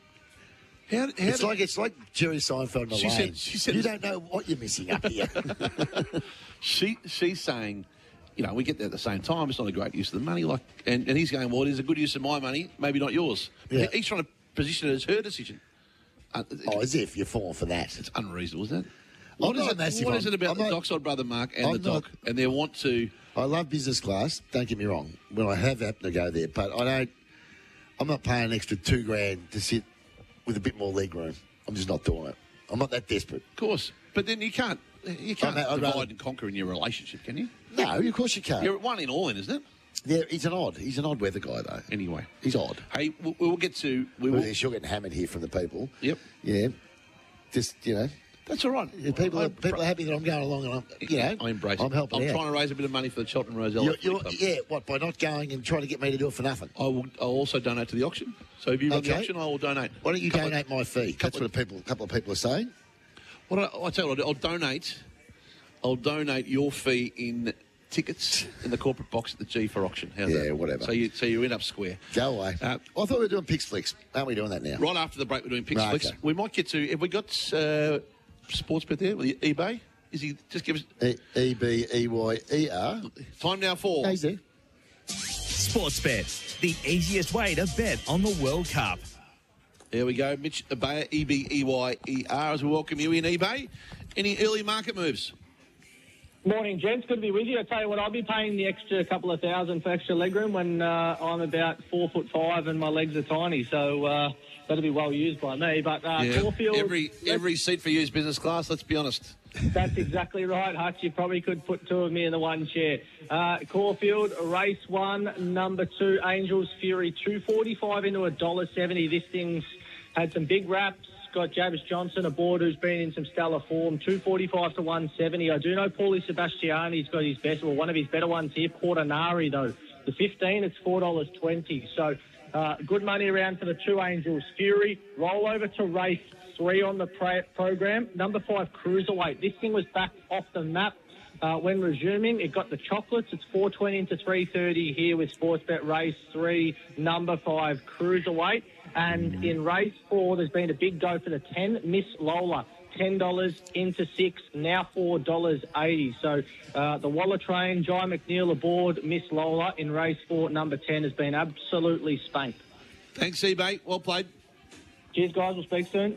Speaker 2: It's like Jerry Seinfeld and Elaine.
Speaker 1: She said
Speaker 2: you don't know what you're missing up here.
Speaker 1: She's saying, you know, we get there at the same time. It's not a great use of the money. And he's going, well, it is a good use of my money, maybe not yours.
Speaker 2: Yeah.
Speaker 1: He's trying to position it as her decision.
Speaker 2: As if you're falling for that.
Speaker 1: It's unreasonable, isn't it?
Speaker 2: What
Speaker 1: What is it about the Doc's odd brother Mark and the Doc and their want to...
Speaker 2: I love business class, don't get me wrong, when I have happened to go there, but I'm not paying an extra $2,000 to sit with a bit more leg room. I'm just not doing it. I'm not that desperate.
Speaker 1: Of course. But then you can't divide and conquer in your relationship, can you?
Speaker 2: No, of course you can't.
Speaker 1: You're one in all in, isn't it?
Speaker 2: Yeah, he's an odd weather guy, though.
Speaker 1: Anyway.
Speaker 2: He's odd.
Speaker 1: Hey, we'll get to...
Speaker 2: You're getting hammered here from the people.
Speaker 1: Yep.
Speaker 2: Yeah. Just, you know...
Speaker 1: That's all right.
Speaker 2: People are happy that I'm going along and
Speaker 1: I embrace it.
Speaker 2: I'm helping
Speaker 1: I'm
Speaker 2: out.
Speaker 1: trying to raise a bit of money for the Cheltenham Rosella.
Speaker 2: By not going and trying to get me to do it for nothing?
Speaker 1: I'll also donate to the auction. So if you run the auction, I will donate.
Speaker 2: Why don't you donate my fee? That's what a couple of people are saying.
Speaker 1: I'll tell you what, I'll donate your fee in tickets in the corporate box at the G for auction. How's that?
Speaker 2: Whatever.
Speaker 1: So you end up square.
Speaker 2: Go away. I thought we were doing Pix Flicks. Aren't we doing that now?
Speaker 1: Right after the break, we're doing Pix Flicks.
Speaker 2: Okay.
Speaker 1: We might get to... Have we got... sports bet there? eBay? Is he just give us
Speaker 2: E-B-E-Y-E-R?
Speaker 1: Time now for
Speaker 2: Easy.
Speaker 16: Sportsbet, the easiest way to bet on the World Cup.
Speaker 1: There we go. Mitch Ebeyer, E-B-E-Y-E-R, as we welcome you in, eBay. Any early market moves?
Speaker 17: Morning, gents. Good to be with you. I tell you what, I'll be paying the extra couple of thousand for extra legroom when I'm about 4'5" and my legs are tiny. So that'll be well used by me. But Caulfield,
Speaker 1: every seat for you is business class. Let's be honest.
Speaker 17: That's exactly right, Hutch. You probably could put two of me in the one chair. Caulfield, race 1, number 2, Angels Fury, 245 into $1.70. This thing's had some big wraps. Got Javis Johnson aboard, who's been in some stellar form, 245 to 170. I do know Paulie Sebastiani's got his best, well, one of his better ones here, Portinari, though. The 15, it's $4.20. So good money around for the 2 Angels Fury. Roll over to race 3 on the program. Number 5, Cruiserweight. This thing was back off the map when resuming. It got the chocolates. It's $4.20 into $3.30 here with Sportsbet race 3, number 5, Cruiserweight. And in race 4, there's been a big go for the 10, Miss Lola. $10 into 6, now $4.80. So the Waller train, Jai McNeil aboard, Miss Lola in race 4, number 10, has been absolutely spanked.
Speaker 1: Thanks, eBay. Well played.
Speaker 17: Cheers, guys. We'll speak soon.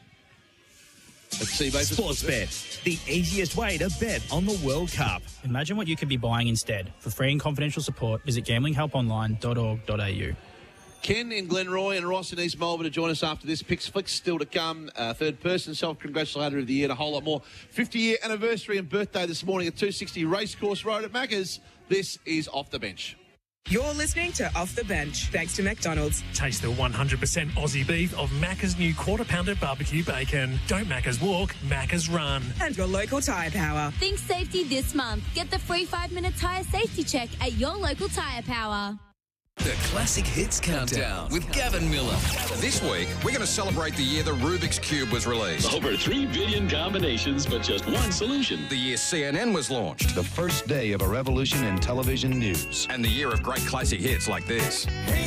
Speaker 1: Let's see, eBay.
Speaker 16: Sportsbet, the easiest way to bet on the World Cup.
Speaker 12: Imagine what you could be buying instead. For free and confidential support, visit gamblinghelponline.org.au.
Speaker 1: Ken in Glenroy and Ross in East Melbourne to join us after this. Picks Flicks still to come. Third person, self-congratulator of the year and a whole lot more. 50-year anniversary and birthday this morning at 260 Racecourse Road at Macca's. This is Off the Bench.
Speaker 3: You're listening to Off the Bench, thanks to McDonald's.
Speaker 4: Taste the 100% Aussie beef of Macca's new quarter-pounder barbecue bacon. Don't Macca's walk, Macca's run.
Speaker 3: And your local tyre power.
Speaker 18: Think safety this month. Get the free 5-minute tyre safety check at your local Tyre Power.
Speaker 19: The Classic Hits Countdown with Gavin Miller.
Speaker 20: This week, we're going to celebrate the year the Rubik's Cube was released.
Speaker 15: Over 3 billion combinations, but just one solution.
Speaker 20: The year CNN was launched.
Speaker 21: The first day of a revolution in television news.
Speaker 20: And the year of great classic hits like this.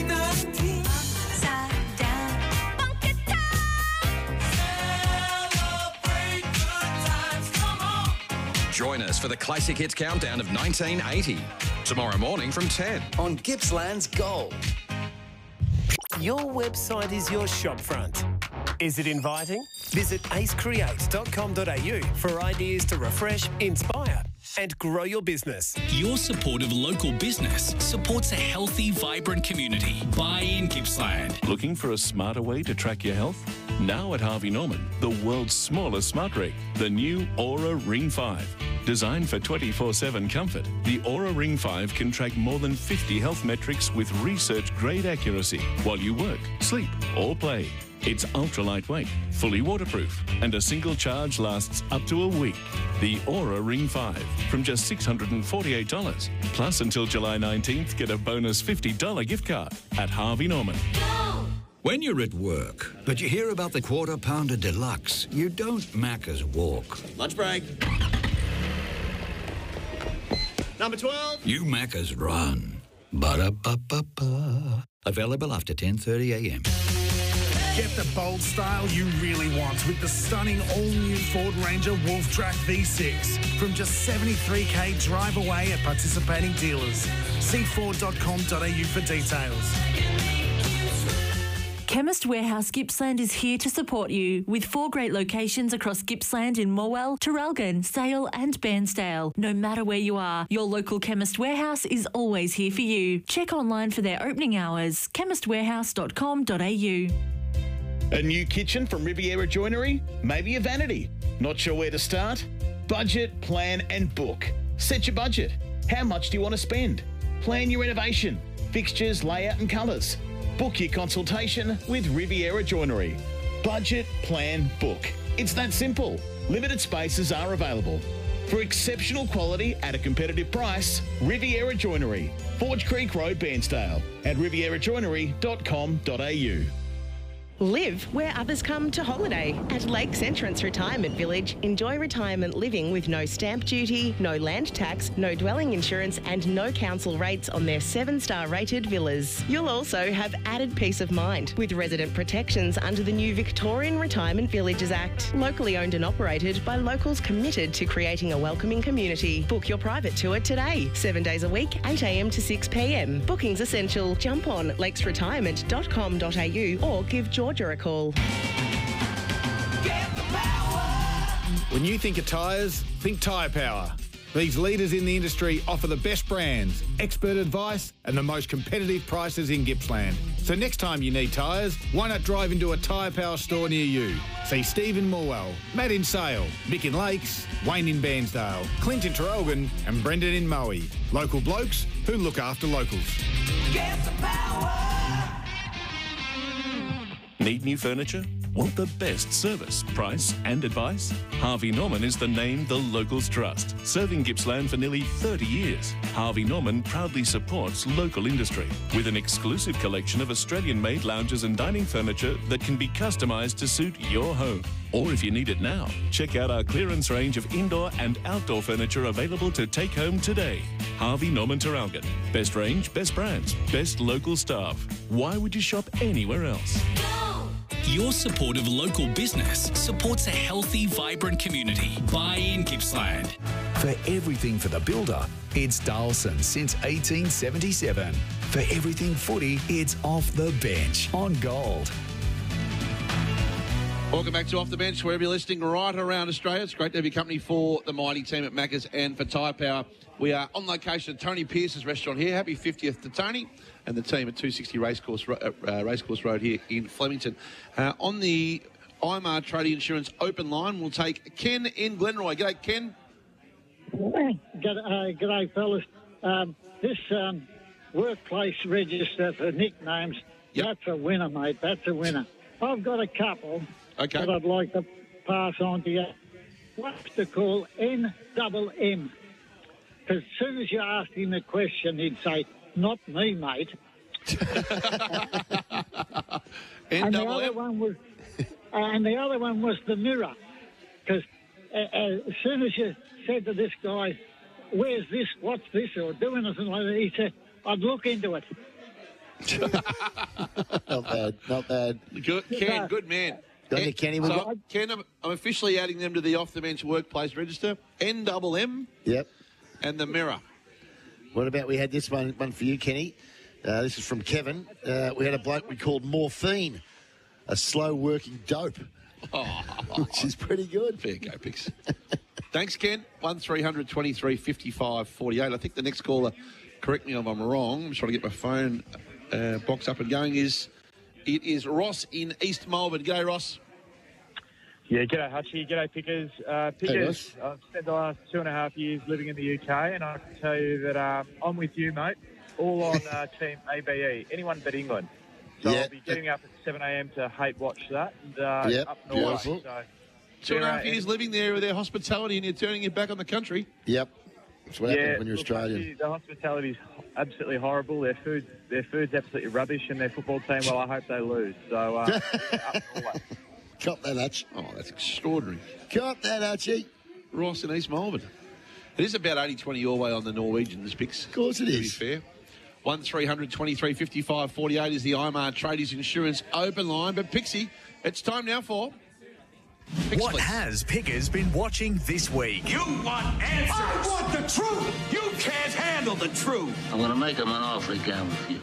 Speaker 20: Join us for the Classic Hits Countdown of 1980. Tomorrow morning from 10
Speaker 19: on Gippsland's Gold.
Speaker 22: Your website is your shopfront. Is it inviting? Visit acecreate.com.au for ideas to refresh, inspire and grow your business.
Speaker 15: Your support of local business supports a healthy, vibrant community. Buy in Gippsland.
Speaker 7: Looking for a smarter way to track your health? Now at Harvey Norman, the world's smallest smart ring, the new Aura Ring 5. Designed for 24/7 comfort, the Aura Ring 5 can track more than 50 health metrics with research-grade accuracy while you work, sleep or play. It's ultra lightweight, fully waterproof, and a single charge lasts up to a week. The Aura Ring 5 from just $648. Plus, until July 19th, get a bonus $50 gift card at Harvey Norman.
Speaker 23: When you're at work, but you hear about the Quarter Pounder Deluxe, you don't Macca's walk.
Speaker 24: Lunch break. Number 12.
Speaker 23: You Macca's run. Ba-da-ba-ba-ba. Available after 10:30 a.m.
Speaker 11: Get the bold style you really want with the stunning all-new Ford Ranger Wolf Track V6 from just $73,000 drive away at participating dealers. See Ford.com.au for details.
Speaker 10: Chemist Warehouse Gippsland is here to support you with 4 great locations across Gippsland in Morwell, Traralgon, Sale and Bairnsdale. No matter where you are, your local Chemist Warehouse is always here for you. Check online for their opening hours, chemistwarehouse.com.au.
Speaker 16: A new kitchen from Riviera Joinery? Maybe a vanity? Not sure where to start? Budget, plan and book. Set your budget. How much do you want to spend? Plan your renovation, fixtures, layout and colours. Book your consultation with Riviera Joinery. Budget, plan, book. It's that simple. Limited spaces are available. For exceptional quality at a competitive price, Riviera Joinery, Forge Creek Road, Bairnsdale, at rivierajoinery.com.au.
Speaker 6: Live where others come to holiday. At Lakes Entrance Retirement Village, enjoy retirement living with no stamp duty, no land tax, no dwelling insurance and no council rates on their 7-star rated villas. You'll also have added peace of mind with resident protections under the new Victorian Retirement Villages Act. Locally owned and operated by locals committed to creating a welcoming community. Book your private tour today. 7 days a week, 8 a.m. to 6 p.m. Bookings essential. Jump on lakesretirement.com.au or give Georgia a call.
Speaker 8: When you think of tyres, think Tyre Power. These leaders in the industry offer the best brands, expert advice and the most competitive prices in Gippsland. So next time you need tyres, why not drive into a Tyre Power store near you? See Steve in Morwell, Matt in Sale, Mick in Lakes, Wayne in Bairnsdale, Clint in Traralgon and Brendan in Moe. Local blokes who look after locals.
Speaker 19: Get the power.
Speaker 7: Need new furniture? Want the best service, price and advice? Harvey Norman is the name the locals trust. Serving Gippsland for nearly 30 years, Harvey Norman proudly supports local industry with an exclusive collection of Australian-made lounges and dining furniture that can be customised to suit your home. Or if you need it now, check out our clearance range of indoor and outdoor furniture available to take home today. Harvey Norman Traralgon. Best range, best brands, best local staff. Why would you shop anywhere else?
Speaker 15: Your support of local business supports a healthy, vibrant community. Buy in Gippsland.
Speaker 5: For everything for the builder, it's Darlson since 1877. For everything footy, it's Off the Bench on Gold.
Speaker 1: Welcome back to Off the Bench, wherever you're listening right around Australia. It's great to have your company for the mighty team at Macca's and for Tyre Power. We are on location at Tony Pierce's restaurant here. Happy 50th to Tony and the team at 260 Racecourse Road here in Flemington. On the IMAR Tradie Insurance open line, we'll take Ken in Glenroy. G'day, Ken.
Speaker 9: G'day, fellas. This workplace register for nicknames, that's a winner, mate. That's a winner. I've got a couple that I'd like to pass on to you. What's the call? NMM. Because as soon as you asked him a question, he'd say, "Not me, mate." and the other one was the mirror. Because as soon as you said to this guy, "Where's this? What's this?" or do anything like that, he said, "I'd look into it."
Speaker 2: Not bad.
Speaker 1: Good, Ken, good man.
Speaker 2: Kenny,
Speaker 1: Ken, I'm officially adding them to the Off the Bench workplace register. NMM.
Speaker 2: Yep.
Speaker 1: And the mirror.
Speaker 2: What about, we had this one for you, Kenny. This is from Kevin. We had a bloke we called Morphine, a slow-working dope, which is pretty good.
Speaker 1: Fair go, Pix. Thanks, Ken. 1300 23 55 48. I think the next caller, correct me if I'm wrong, I'm just trying to get my phone box up and going, it is Ross in East Melbourne. G'day, Ross.
Speaker 13: Yeah, g'day Hutchie, g'day Pickers. Pickers, hey, I've spent the last 2.5 years living in the UK, and I can tell you that I'm with you, mate, all on Team ABE, anyone but England. So I'll be getting up at 7 a.m. to hate watch that. And, up north. So,
Speaker 1: 2.5 years living there with their hospitality, and you're turning your back on the country.
Speaker 2: Yep. That's what happens when you're Australian.
Speaker 13: Hutchie, the hospitality's absolutely horrible. Their food's absolutely rubbish, and their football team, well, I hope they lose. So, up north.
Speaker 2: Cop that, Hutch.
Speaker 1: Oh, that's extraordinary.
Speaker 2: Cop that, Hutchie.
Speaker 1: Ross in East Melbourne. It is about 80-20 your way on the Norwegians, Pix.
Speaker 2: Of course it is.
Speaker 1: To be fair. 1300 23 55 48 is the IMAR Tradies Insurance open line. But, Pixie, it's time now for...
Speaker 22: What has Pickers been watching this week?
Speaker 19: You want answers.
Speaker 25: I want the truth.
Speaker 19: You can't handle the truth.
Speaker 26: I'm going to make him an offer he can't refuse.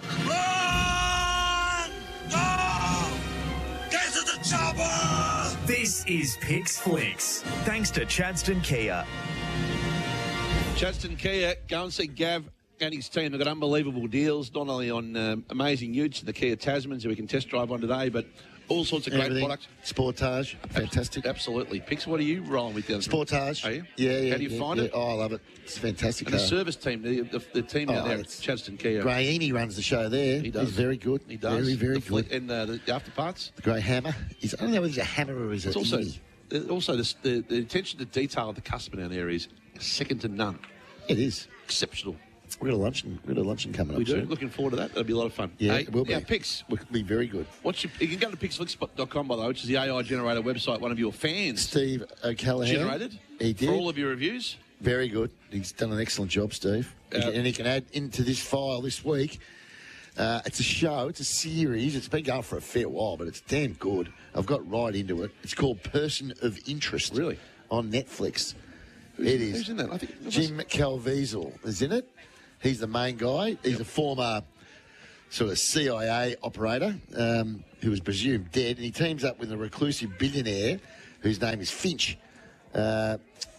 Speaker 19: Get to the chopper!
Speaker 22: This is Picks Flicks, thanks to Chadstone Kia.
Speaker 1: Chadstone Kia, go and see Gav and his team. They've got unbelievable deals, not only on amazing utes, the Kia Tasmans that we can test drive on today, but all sorts of great products.
Speaker 2: Sportage, fantastic.
Speaker 1: Absolutely. Pix, what are you rolling with?
Speaker 2: Sportage.
Speaker 1: Are you?
Speaker 2: Yeah.
Speaker 1: How do you find it?
Speaker 2: Oh, I love it. It's a fantastic
Speaker 1: and the service team, the team out there at Chadstone Kia.
Speaker 2: Grahini runs the show there.
Speaker 1: He does.
Speaker 2: He's very good.
Speaker 1: He does.
Speaker 2: Very, very good.
Speaker 1: And the after parts?
Speaker 2: The Grey Hammer. I don't know whether he's a hammer or he's a
Speaker 1: Also, the attention to detail of the customer down there is second to none.
Speaker 2: It is.
Speaker 1: Exceptional.
Speaker 2: We've got a luncheon coming up.
Speaker 1: We do.
Speaker 2: soon.
Speaker 1: Looking forward to that. That'll be a lot of fun.
Speaker 2: Yeah,
Speaker 1: Hey,
Speaker 2: it will be.
Speaker 1: Now, picks.
Speaker 2: Will be very good.
Speaker 1: You can go to pixflix.com, by the way, which is the AI generator website. One of your fans,
Speaker 2: Steve O'Callaghan,
Speaker 1: generated.
Speaker 2: He did.
Speaker 1: For all of your reviews.
Speaker 2: Very good. He's done an excellent job, Steve. And he can add into this file this week. It's a show. It's a series. It's been going for a fair while, but it's damn good. I've got right into it. It's called Person of Interest.
Speaker 1: Really?
Speaker 2: On Netflix.
Speaker 1: Who's in that? I think
Speaker 2: Jim Caviezel is in it. He's the main guy. He's a former sort of CIA operator who was presumed dead, and he teams up with a reclusive billionaire whose name is Finch to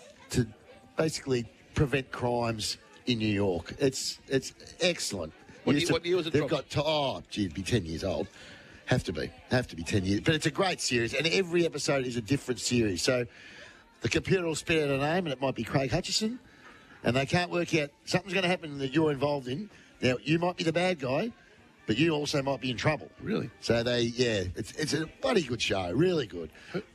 Speaker 2: basically prevent crimes in New York. It's excellent.
Speaker 1: What year was it
Speaker 2: They've
Speaker 1: dropped?
Speaker 2: it'd be 10 years old. Have to be 10 years. But it's a great series, and every episode is a different series. So the computer will spit out a name, and it might be Craig Hutchison, and they can't work out something's going to happen that you're involved in. Now, you might be the bad guy, but you also might be in trouble.
Speaker 1: Really?
Speaker 2: So it's a bloody good show, really good.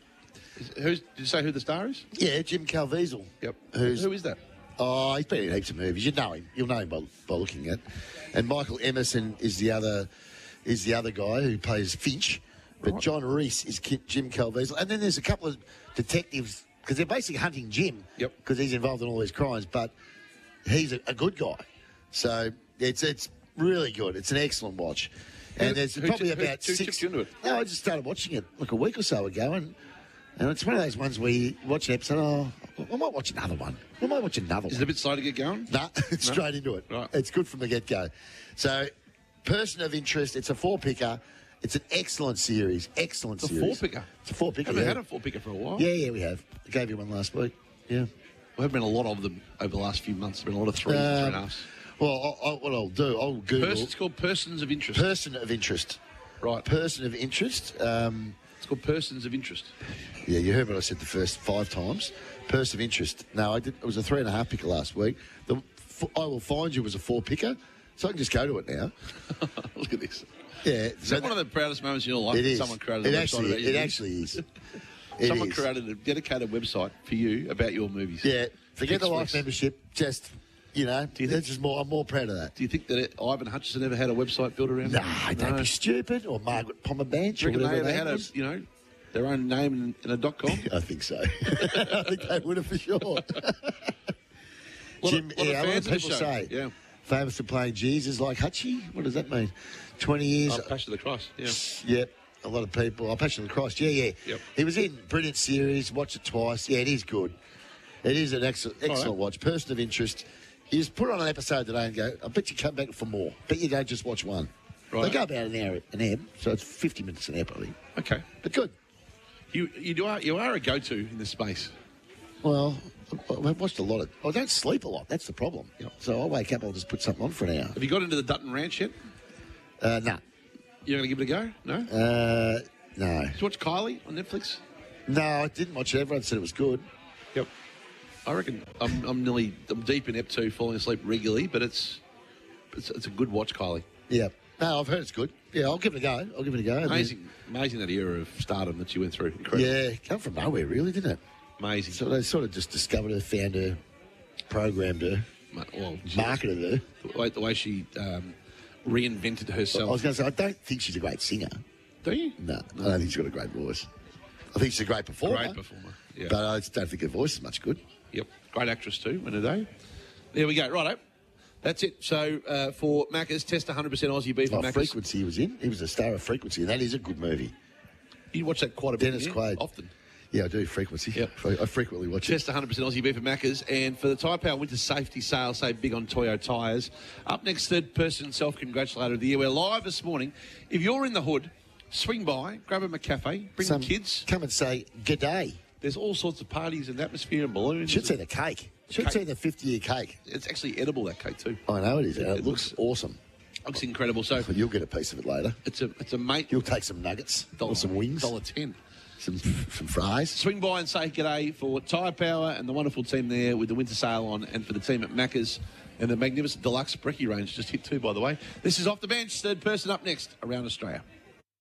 Speaker 1: Did you say who the star is?
Speaker 2: Yeah, Jim Caviezel.
Speaker 1: Yep.
Speaker 2: Who
Speaker 1: is that?
Speaker 2: Oh, he's been in heaps of movies. You'll know him by looking at. And Michael Emerson is the other guy who plays Finch. But
Speaker 1: Right.
Speaker 2: John Reese is Jim Caviezel. And then there's a couple of detectives, because they're basically hunting Jim.
Speaker 1: Yep.
Speaker 2: Because he's involved in all these crimes, but he's a good guy. So it's really good. It's an excellent watch. And there's probably about
Speaker 1: who
Speaker 2: 6...
Speaker 1: tipped you into it?
Speaker 2: No, I just started watching it like a week or so ago, and it's one of those ones where you watch an episode, I might watch another one.
Speaker 1: Is it a bit slow to get going?
Speaker 2: No, it's straight into it.
Speaker 1: Right.
Speaker 2: It's good from the get-go. So, Person of Interest, it's a 4-picker. It's an excellent series. Excellent
Speaker 1: It's a
Speaker 2: series.
Speaker 1: 4-picker?
Speaker 2: It's a 4-picker,
Speaker 1: Haven't
Speaker 2: yeah.
Speaker 1: had a 4-picker for a while.
Speaker 2: Yeah, we have. I gave you one last week. Yeah.
Speaker 1: There have been a lot of them over the last few months. There have been a lot of 3.5s.
Speaker 2: Well, what I'll do, I'll Google...
Speaker 1: It's called Persons of Interest.
Speaker 2: Person of Interest.
Speaker 1: Right.
Speaker 2: Person of Interest.
Speaker 1: It's called Persons of Interest.
Speaker 2: Yeah, you heard what I said the first 5 times. Person of Interest. No, I did. It was a 3.5-picker last week. I Will Find You was a 4-picker, so I can just go to it now.
Speaker 1: Look at this.
Speaker 2: Yeah.
Speaker 1: Is that one of the proudest moments in your life?
Speaker 2: It is.
Speaker 1: Someone created a website about your
Speaker 2: It
Speaker 1: movies?
Speaker 2: actually is.
Speaker 1: Someone created a dedicated website for you about your movies.
Speaker 2: Yeah. Forget the
Speaker 1: Pixflix.
Speaker 2: life membership. Just, I'm more proud of that.
Speaker 1: Do you think that Ivan Hutchison ever had a website built around him?
Speaker 2: Nah, don't be stupid. Or Margaret Pommerbanch.
Speaker 1: Do you reckon
Speaker 2: or
Speaker 1: they
Speaker 2: whatever
Speaker 1: ever
Speaker 2: that
Speaker 1: had
Speaker 2: was.
Speaker 1: their own name in a .com?
Speaker 2: I think so. I think they would have for sure. Jim,
Speaker 1: lot of
Speaker 2: a lot
Speaker 1: fans
Speaker 2: of
Speaker 1: of the
Speaker 2: people
Speaker 1: show.
Speaker 2: say,
Speaker 1: Yeah.
Speaker 2: famous for playing Jesus like Hutchie. What does that mean? 20 years.
Speaker 1: Passion of the Christ. Yeah.
Speaker 2: Yep. A lot of people. Passion of the Christ. Yeah.
Speaker 1: Yep.
Speaker 2: He was in brilliant series. Watched it twice. Yeah, it is good. It is an excellent watch. Person of Interest. You just put on an episode today and go, I bet you come back for more. Bet you don't just watch one.
Speaker 1: Right.
Speaker 2: They go about an hour an ep, so it's 50 minutes an ep, I think.
Speaker 1: Okay.
Speaker 2: But good.
Speaker 1: You are a go-to in this space.
Speaker 2: Well, I've watched a lot of... I don't sleep a lot. That's the problem.
Speaker 1: Yep.
Speaker 2: So I'll wake up, I'll just put something on for an hour.
Speaker 1: Have you got into the Dutton Ranch yet?
Speaker 2: No.
Speaker 1: You're going to give it a go? No?
Speaker 2: No.
Speaker 1: Did you watch Kylie on Netflix?
Speaker 2: No, I didn't watch it. Everyone said it was good.
Speaker 1: Yep. I reckon I'm deep in Ep 2, falling asleep regularly, but it's a good watch, Kylie.
Speaker 2: Yeah. No, I've heard it's good. Yeah, I'll give it a go.
Speaker 1: Amazing that era of stardom that you went through. Incredible.
Speaker 2: Yeah, come from nowhere, really, didn't it?
Speaker 1: Amazing.
Speaker 2: So they sort of just discovered her, found her, programmed her, marketed her.
Speaker 1: The way she reinvented herself.
Speaker 2: I was going to say, I don't think she's a great singer.
Speaker 1: Do you?
Speaker 2: No, I don't think she's got a great voice. I think she's a great performer.
Speaker 1: Yeah.
Speaker 2: But I just don't think her voice is much good.
Speaker 1: Yep. Great actress too, in a day. There we go. Righto. That's it. So for Macca's, test 100% Aussie beef at Macca's.
Speaker 2: Frequency was in. He was a star of Frequency, and that is a good movie.
Speaker 1: You watch that quite a bit.
Speaker 2: Dennis Quaid.
Speaker 1: Often.
Speaker 2: Yeah, I do. Frequency.
Speaker 1: Yep.
Speaker 2: I frequently watch
Speaker 1: Test 100% Aussie beef at Macca's. And for the Tyre Power Winter Safety Sale, save big on Toyo tyres. Up next, third person self-congratulator of the year. We're live this morning. If you're in the hood, swing by, grab a McCafe, bring the kids.
Speaker 2: Come and say g'day.
Speaker 1: There's all sorts of parties and atmosphere and balloons.
Speaker 2: Should see the cake. Should see the 50-year cake.
Speaker 1: It's actually edible, that cake too.
Speaker 2: I know it is. It looks awesome.
Speaker 1: Looks incredible. So
Speaker 2: you'll get a piece of it later.
Speaker 1: It's a mate.
Speaker 2: You'll take some nuggets or some wings.
Speaker 1: $1.10.
Speaker 2: Some fries.
Speaker 1: Swing by and say g'day for Tyre Power and the wonderful team there with the winter sale on, and for the team at Macca's and the magnificent deluxe brekkie range just hit too, by the way. This is Off the Bench, third person up next around Australia.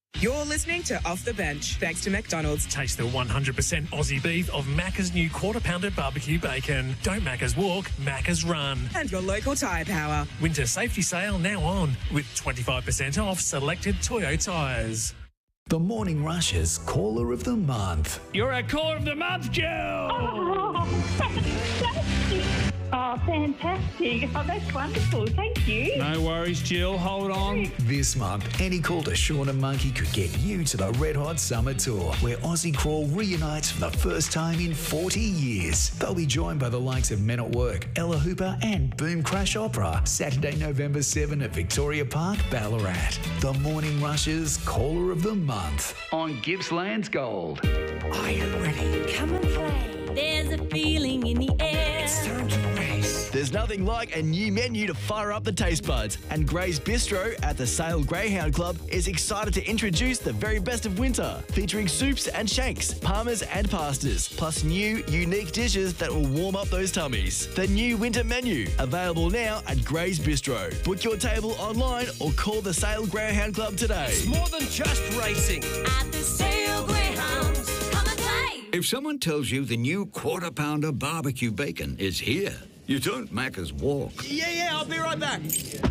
Speaker 3: You're listening to Off the Bench, thanks to McDonald's.
Speaker 22: Taste the 100% Aussie beef of Macca's new quarter-pounder barbecue bacon. Don't Macca's walk, Macca's run.
Speaker 3: And your local tyre power.
Speaker 22: Winter safety sale now on, with 25% off selected Toyo tyres.
Speaker 5: The Morning Rush's Caller of the Month.
Speaker 22: You're our Caller of the Month, Jill!
Speaker 4: Oh, fantastic. Oh, fantastic. Oh, that's wonderful. Thank you.
Speaker 22: No worries, Jill. Hold on.
Speaker 5: This month, any call to Sean and Monkey could get you to the Red Hot Summer Tour, where Aussie Crawl reunites for the first time in 40 years. They'll be joined by the likes of Men at Work, Ella Hooper and Boom Crash Opera, Saturday, November 7 at Victoria Park, Ballarat. The Morning Rush's Caller of the Month on Gippsland's Gold.
Speaker 4: Are you ready? Come and play. There's a feeling in the air. It's time to race.
Speaker 12: There's nothing like a new menu to fire up the taste buds, and Gray's Bistro at the Sale Greyhound Club is excited to introduce the very best of winter, featuring soups and shanks, parmas and pastas, plus new, unique dishes that will warm up those tummies. The new winter menu, available now at Gray's Bistro. Book your table online or call the Sale Greyhound Club today.
Speaker 22: It's more than just racing.
Speaker 4: At the Sale Greyhounds, come and play.
Speaker 23: If someone tells you the new quarter-pounder barbecue bacon is here, you don't Macca's walk.
Speaker 24: Yeah, I'll be right back.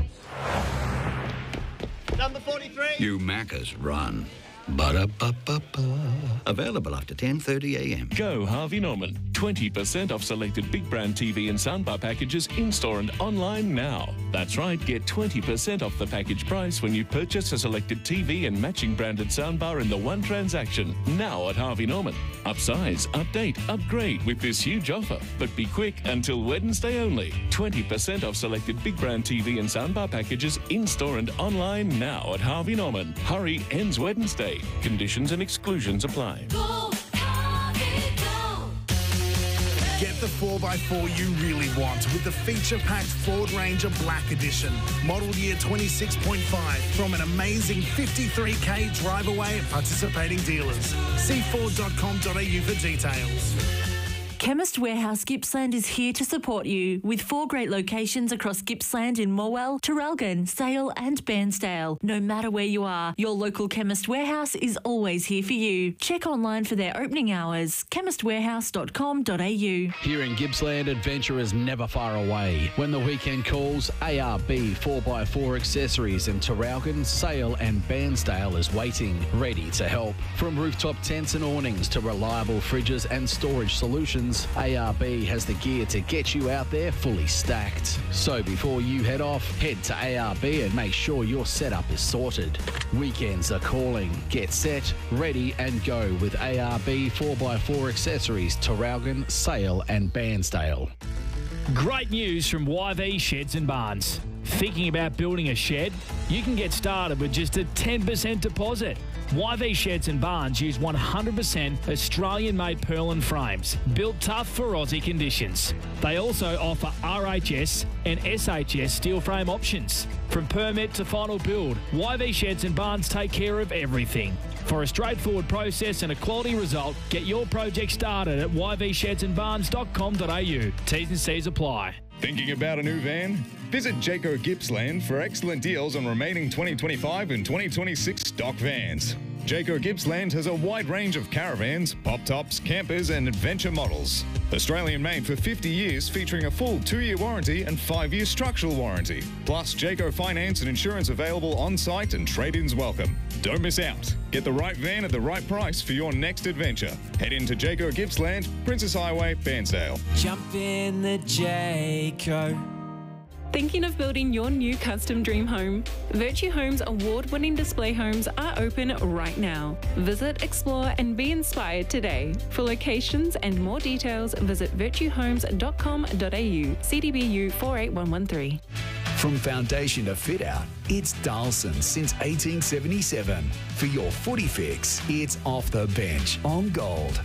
Speaker 24: Number 43.
Speaker 23: You Macca's run. Ba-da-ba-ba-ba. Available after 10:30 a.m.
Speaker 7: Go Harvey Norman. 20% off selected big brand TV and soundbar packages in-store and online now. That's right, get 20% off the package price when you purchase a selected TV and matching branded soundbar in the one transaction. Now at Harvey Norman. Upsize, update, upgrade with this huge offer. But be quick, until Wednesday only. 20% off selected big brand TV and soundbar packages in-store and online now at Harvey Norman. Hurry, ends Wednesday. Conditions and exclusions apply.
Speaker 4: Go, Harvey, go.
Speaker 14: Get the 4x4 you really want with the feature-packed Ford Ranger Black Edition. Model year 26.5 from an amazing 53k drive away at participating dealers. See Ford.com.au for details.
Speaker 10: Chemist Warehouse Gippsland is here to support you with 4 great locations across Gippsland in Morwell, Traralgon, Sale and Bairnsdale. No matter where you are, your local Chemist Warehouse is always here for you. Check online for their opening hours, chemistwarehouse.com.au.
Speaker 17: Here in Gippsland, adventure is never far away. When the weekend calls, ARB 4x4 Accessories in Traralgon, Sale and Bairnsdale is waiting, ready to help. From rooftop tents and awnings to reliable fridges and storage solutions, ARB has the gear to get you out there fully stacked. So before you head off, head to ARB and make sure your setup is sorted. Weekends are calling. Get set, ready and go with ARB 4x4 Accessories, Traralgon, Sale and Bairnsdale.
Speaker 22: Great news from YV Sheds and Barns. Thinking about building a shed? You can get started with just a 10% deposit. YV Sheds and Barns use 100% Australian-made purlin frames, built tough for Aussie conditions. They also offer RHS and SHS steel frame options. From permit to final build, YV Sheds and Barns take care of everything. For a straightforward process and a quality result, get your project started at yvsheddsandbarns.com.au. T's and C's apply.
Speaker 25: Thinking about a new van? Visit Jayco Gippsland for excellent deals on remaining 2025 and 2026 stock vans. Jayco Gippsland has a wide range of caravans, pop-tops, campers and adventure models. Australian made for 50 years, featuring a full 2-year warranty and 5-year structural warranty. Plus Jayco finance and insurance available on-site and trade-ins welcome. Don't miss out. Get the right van at the right price for your next adventure. Head into Jayco Gippsland, Princess Highway, Bairnsdale.
Speaker 27: Jump in the Jayco.
Speaker 28: Thinking of building your new custom dream home? Virtue Homes award-winning display homes are open right now. Visit, explore and be inspired today. For locations and more details, visit virtuehomes.com.au, CDBU 48113.
Speaker 5: From foundation to fit out, it's Darlson since 1877. For your footy fix, it's Off the Bench on Gold.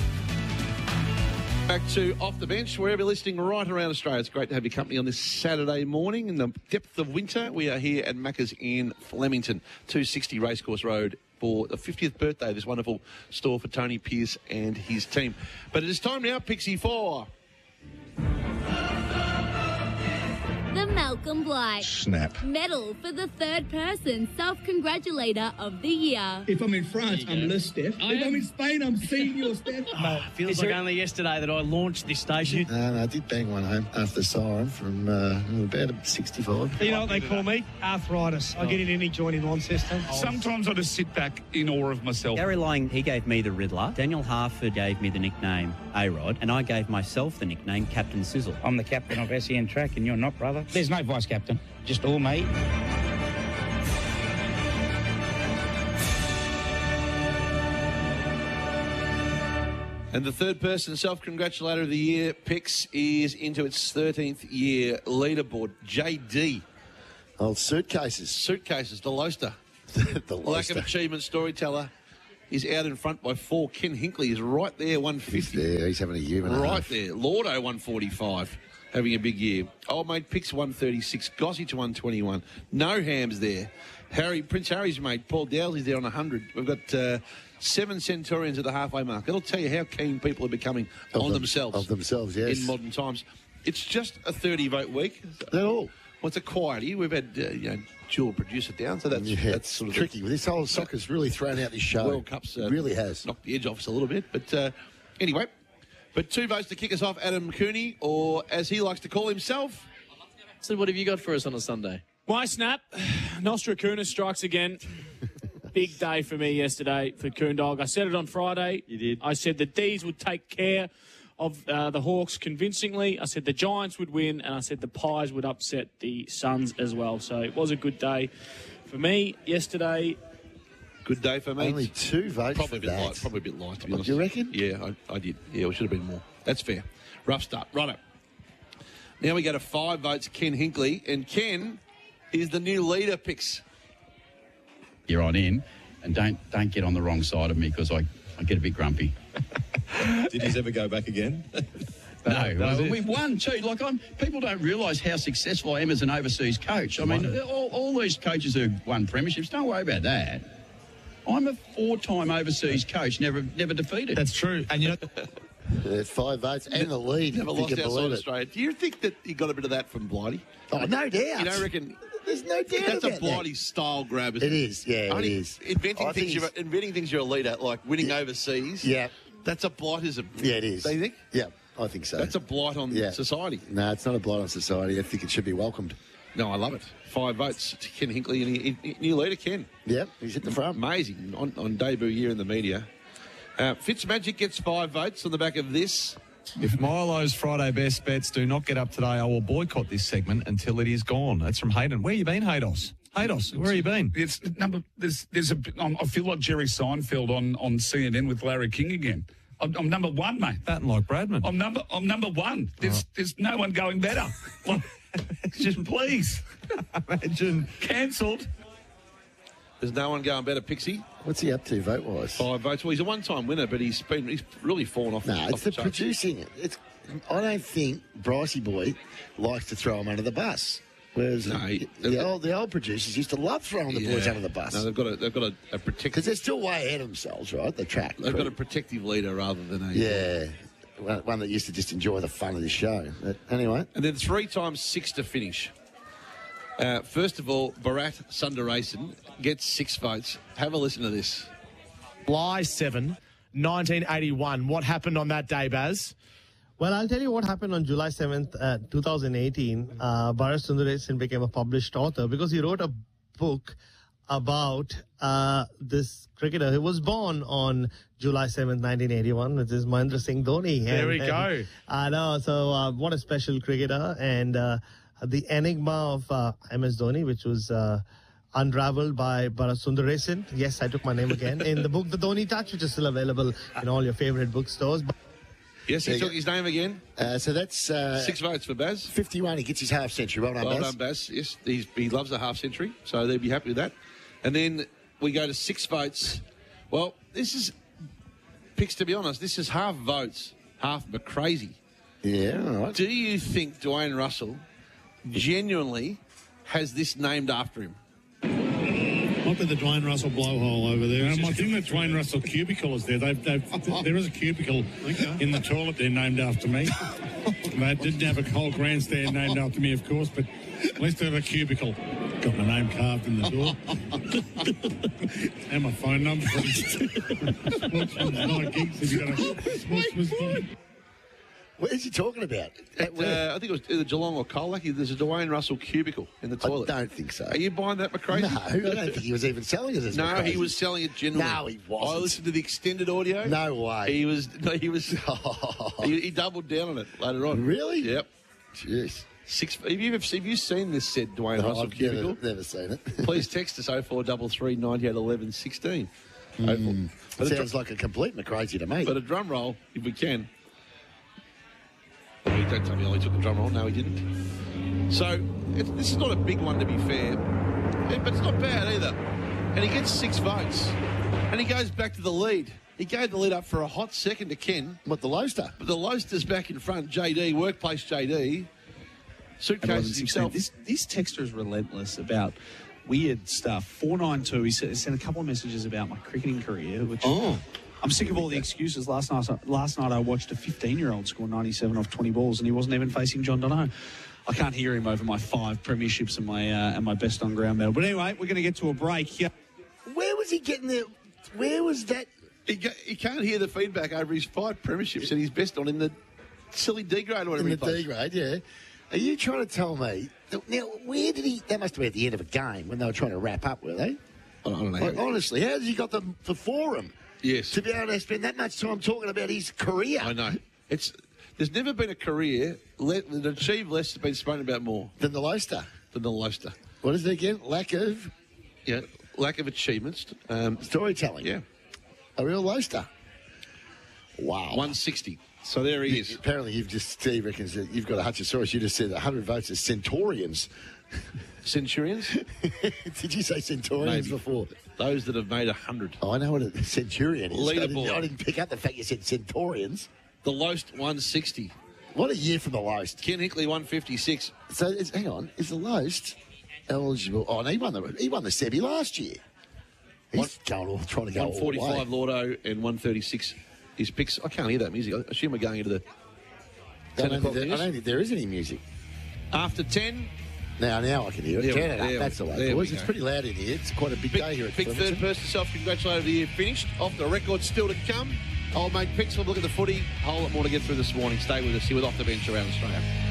Speaker 1: Back to Off the Bench, wherever you're listening right around Australia. It's great to have your company on this Saturday morning in the depth of winter. We are here at Macca's in Flemington, 260 Racecourse Road, for the 50th birthday of this wonderful store for Tony Pearce and his team. But it is time now, Pixie, for...
Speaker 18: The Malcolm Blight.
Speaker 6: Snap.
Speaker 18: Medal for the third person self-congratulator of the year.
Speaker 8: If I'm in France, I'm Le Steph. If I'm in Spain, I'm Senior Steph.
Speaker 9: Feels like only yesterday that I launched this station.
Speaker 2: No, I did bang one home after the siren from about 65.
Speaker 8: You know what they call me? Arthritis. I get in any joint in Launceston.
Speaker 11: Sometimes I just sit back in awe of myself.
Speaker 15: Gary Lang, he gave me the Riddler. Daniel Harford gave me the nickname A-Rod, and I gave myself the nickname Captain Sizzle.
Speaker 16: I'm the captain of SEN Track and you're not, brother. There's no vice captain, just all me.
Speaker 1: And the third person self-congratulator of the year picks is into its 13th year leaderboard. JD.
Speaker 2: Old suitcases.
Speaker 1: Suitcases, Deloster. Lack of achievement storyteller is out in front by 4. Ken Hinkley is right there, 150.
Speaker 2: He's there. He's having a year and a half.
Speaker 1: Right there. Lordo, 145, having a big year. Old mate Picks, 136. Gossage, 121. No Hams there. Prince Harry's mate, Paul Dowley's there on 100. We've got 7 Centurions at the halfway mark. It'll tell you how keen people are becoming on themselves.
Speaker 2: Of themselves, yes.
Speaker 1: In modern times. It's just a 30-vote week.
Speaker 2: They're all.
Speaker 1: Well, it's a quiet year. We've had, dual producer down, so that's sort of
Speaker 2: tricky. This whole soccer's really thrown out this show.
Speaker 1: World Cup's
Speaker 2: really has
Speaker 1: knocked the edge off us a little bit. But anyway, 2 votes to kick us off. Adam Cooney, or as he likes to call himself.
Speaker 20: So what have you got for us on a Sunday?
Speaker 21: My snap, Nostra Kuna strikes again. Big day for me yesterday for Coondog. I said it on Friday.
Speaker 20: You did.
Speaker 21: I said the D's would take care of the Hawks convincingly. I said the Giants would win, and I said the Pies would upset the Suns as well. So it was a good day for me yesterday.
Speaker 1: Good day for me.
Speaker 2: Only 2 votes
Speaker 1: Probably a
Speaker 2: for
Speaker 1: bit
Speaker 2: that.
Speaker 1: light. Probably a bit light, to be honest.
Speaker 2: Do you reckon?
Speaker 1: Yeah, I did. Yeah, it should have been more. That's fair. Rough start. Righto. Now we go to 5 votes, Ken Hinkley. And Ken is the new leader, Picks.
Speaker 29: You're on in, and don't get on the wrong side of me because I get a bit grumpy.
Speaker 30: Did he ever go back again?
Speaker 29: No, we've won too. People don't realise how successful I am as an overseas coach. I mean, all these coaches who've won premierships, don't worry about that. I'm a 4-time overseas coach, never defeated.
Speaker 8: That's true. And you know,
Speaker 2: 5 votes and the lead.
Speaker 1: Never lost outside Australia. Do you think that he got a bit of that from Blighty?
Speaker 2: Oh, no doubt.
Speaker 1: You don't reckon?
Speaker 2: There's no doubt
Speaker 1: That's
Speaker 2: about
Speaker 1: a Blighty style grab, isn't
Speaker 2: it? It is, yeah,
Speaker 1: Only
Speaker 2: it is.
Speaker 1: Inventing things you're a leader, like winning overseas.
Speaker 2: Yeah.
Speaker 1: That's a Blightism.
Speaker 2: Yeah, it is.
Speaker 1: Do you think?
Speaker 2: Yeah, I think so.
Speaker 1: That's a blight on society.
Speaker 2: No, it's not a blight on society. I think it should be welcomed.
Speaker 1: No, I love it. 5 votes to Ken Hinkley, and new leader, Ken.
Speaker 2: Yeah, he's at the front.
Speaker 1: Amazing. On debut year in the media. Fitzmagic gets 5 votes on the back of this.
Speaker 31: If Milo's Friday best bets do not get up today, I will boycott this segment until it is gone. That's from Hayden. Where you been, Haydos? Haydos, where have you been?
Speaker 11: It's I feel like Jerry Seinfeld on CNN with Larry King again. I'm number 1, mate.
Speaker 31: Batting like Bradman.
Speaker 11: I'm number 1. There's no one going better. Just please.
Speaker 31: Imagine.
Speaker 11: Cancelled.
Speaker 1: There's no one going better, Pixie.
Speaker 2: What's he up to vote-wise?
Speaker 1: 5 votes. Well, he's a one-time winner, but he's really fallen off.
Speaker 2: No, it's the
Speaker 1: charts.
Speaker 2: producing. I don't think Brycey boy likes to throw him under the bus. Whereas the old producers used to love throwing the boys under the bus.
Speaker 1: No, they've got a protective.
Speaker 2: Because they're still way ahead of themselves, right? The track.
Speaker 1: They've got a protective leader rather than a
Speaker 2: one that used to just enjoy the fun of the show. But anyway,
Speaker 1: and then 3 times 6 to finish. First of all, Bharat Sundaresan gets 6 votes. Have a listen to this.
Speaker 32: July 7, 1981. What happened on that day, Baz?
Speaker 33: Well, I'll tell you what happened on July 7th, 2018. Bharat Sundaresan became a published author because he wrote a book about this cricketer who was born on July 7th, 1981, which is Mahendra Singh Dhoni.
Speaker 32: There we go.
Speaker 33: I know. So what a special cricketer. And the enigma of MS Dhoni, which was unraveled by Bharat Sundaresan. Yes, I took my name again. In the book, The Dhoni Touch, which is still available in all your favorite bookstores.
Speaker 1: Yes, he took his name again.
Speaker 2: So that's
Speaker 1: 6 votes for Baz.
Speaker 2: 51. He gets his half century. Well done, Baz.
Speaker 1: Well done, Baz. Yes, he loves a half century, so they'd be happy with that. And then we go to 6 votes. Well, this is Picks. To be honest, this is half votes, half but crazy.
Speaker 2: Yeah, all right.
Speaker 1: Do you think Dwayne Russell genuinely has this named after him?
Speaker 8: Might be the Dwayne Russell blowhole over there. I think the Dwayne Russell cubicle is there. There is a cubicle in the toilet there named after me. They didn't have a whole grandstand named after me, of course, but at least they have a cubicle. Got my name carved in the door. And my phone number. Sportsman's 9 gigs if you got a sportsman's phone.
Speaker 2: What is he talking about?
Speaker 1: I think it was either Geelong or Colac. There's a Dwayne Russell cubicle in the toilet.
Speaker 2: I don't think so.
Speaker 1: Are you buying that, McCrazy?
Speaker 2: No, I don't think he was even selling it as
Speaker 1: No,
Speaker 2: McCrazy.
Speaker 1: he was selling it generally.
Speaker 2: No, he wasn't.
Speaker 1: I listened to the extended audio.
Speaker 2: No way.
Speaker 1: He was. He doubled down on it later on.
Speaker 2: Really?
Speaker 1: Yep.
Speaker 2: Jeez.
Speaker 1: Have you seen this said Dwayne Russell
Speaker 2: I've
Speaker 1: cubicle?
Speaker 2: never seen it.
Speaker 1: Please text us 0433 98 11 16.
Speaker 2: Sounds like a complete McCrazy to me.
Speaker 1: But a drum roll, if we can. Oh, don't tell me he took a drum roll. No, he didn't. So, this is not a big one, to be fair. But it's not bad either. And he gets 6 votes. And he goes back to the lead. He gave the lead up for a hot second to Ken.
Speaker 2: What, the Loaster?
Speaker 1: But the Loaster's back in front. JD, workplace JD. Suitcases himself.
Speaker 3: This texter is relentless about weird stuff. 492, he sent a couple of messages about my cricketing career, which... I'm sick of all the excuses. Last night I watched a 15-year-old score 97 off 20 balls, and he wasn't even facing John Donohoe. I can't hear him over my 5 premierships and my best on ground medal. But anyway, we're going to get to a break here.
Speaker 2: Where was he getting there? Where was that?
Speaker 1: He can't hear the feedback over his 5 premierships and his best on in the silly D grade or whatever.
Speaker 2: In the D grade, yeah. Are you trying to tell me now? Where did he? That must have been at the end of a game when they were trying to wrap up, were they?
Speaker 1: I don't know.
Speaker 2: Like, honestly, how has he got the forum?
Speaker 1: Yes.
Speaker 2: To be able to spend that much time talking about his career.
Speaker 1: I know. There's never been a career that achieved less has been spoken about more.
Speaker 2: Than the Loaster. What is it again? Lack of
Speaker 1: achievements.
Speaker 2: Storytelling.
Speaker 1: Yeah.
Speaker 2: A real Loaster. Wow.
Speaker 1: 160. So there he is.
Speaker 2: Apparently Steve reckons that you've got a Hutchosaurus. You just said 100 votes as Centaurians.
Speaker 1: Centurions?
Speaker 2: Did you say Centaurians before?
Speaker 1: Those that have made 100.
Speaker 2: Oh, I know what a Centurion is.
Speaker 1: Leaderboard.
Speaker 2: I didn't pick up the fact you said Centaurians.
Speaker 1: The Loast 160.
Speaker 2: What a year for the Loast.
Speaker 1: Ken Hickley 156.
Speaker 2: So hang on, is the Loast eligible? Oh, and he won the Sebi last year. He's trying to go
Speaker 1: 145 Lordo and 136 his picks. I can't hear that music. I assume we're going into the 10 o'clock news.
Speaker 2: I don't think there is any music.
Speaker 1: After 10.
Speaker 2: Now I can hear it. Turn it up. That's the way, boys. It's pretty loud in here. It's quite a big day here at
Speaker 1: Big
Speaker 2: Flemington.
Speaker 1: third person self-congratulated the year finished. Off the record still to come. Old mate Pix will look at the footy. A whole lot more to get through this morning. Stay with us here with Off the Bench around Australia.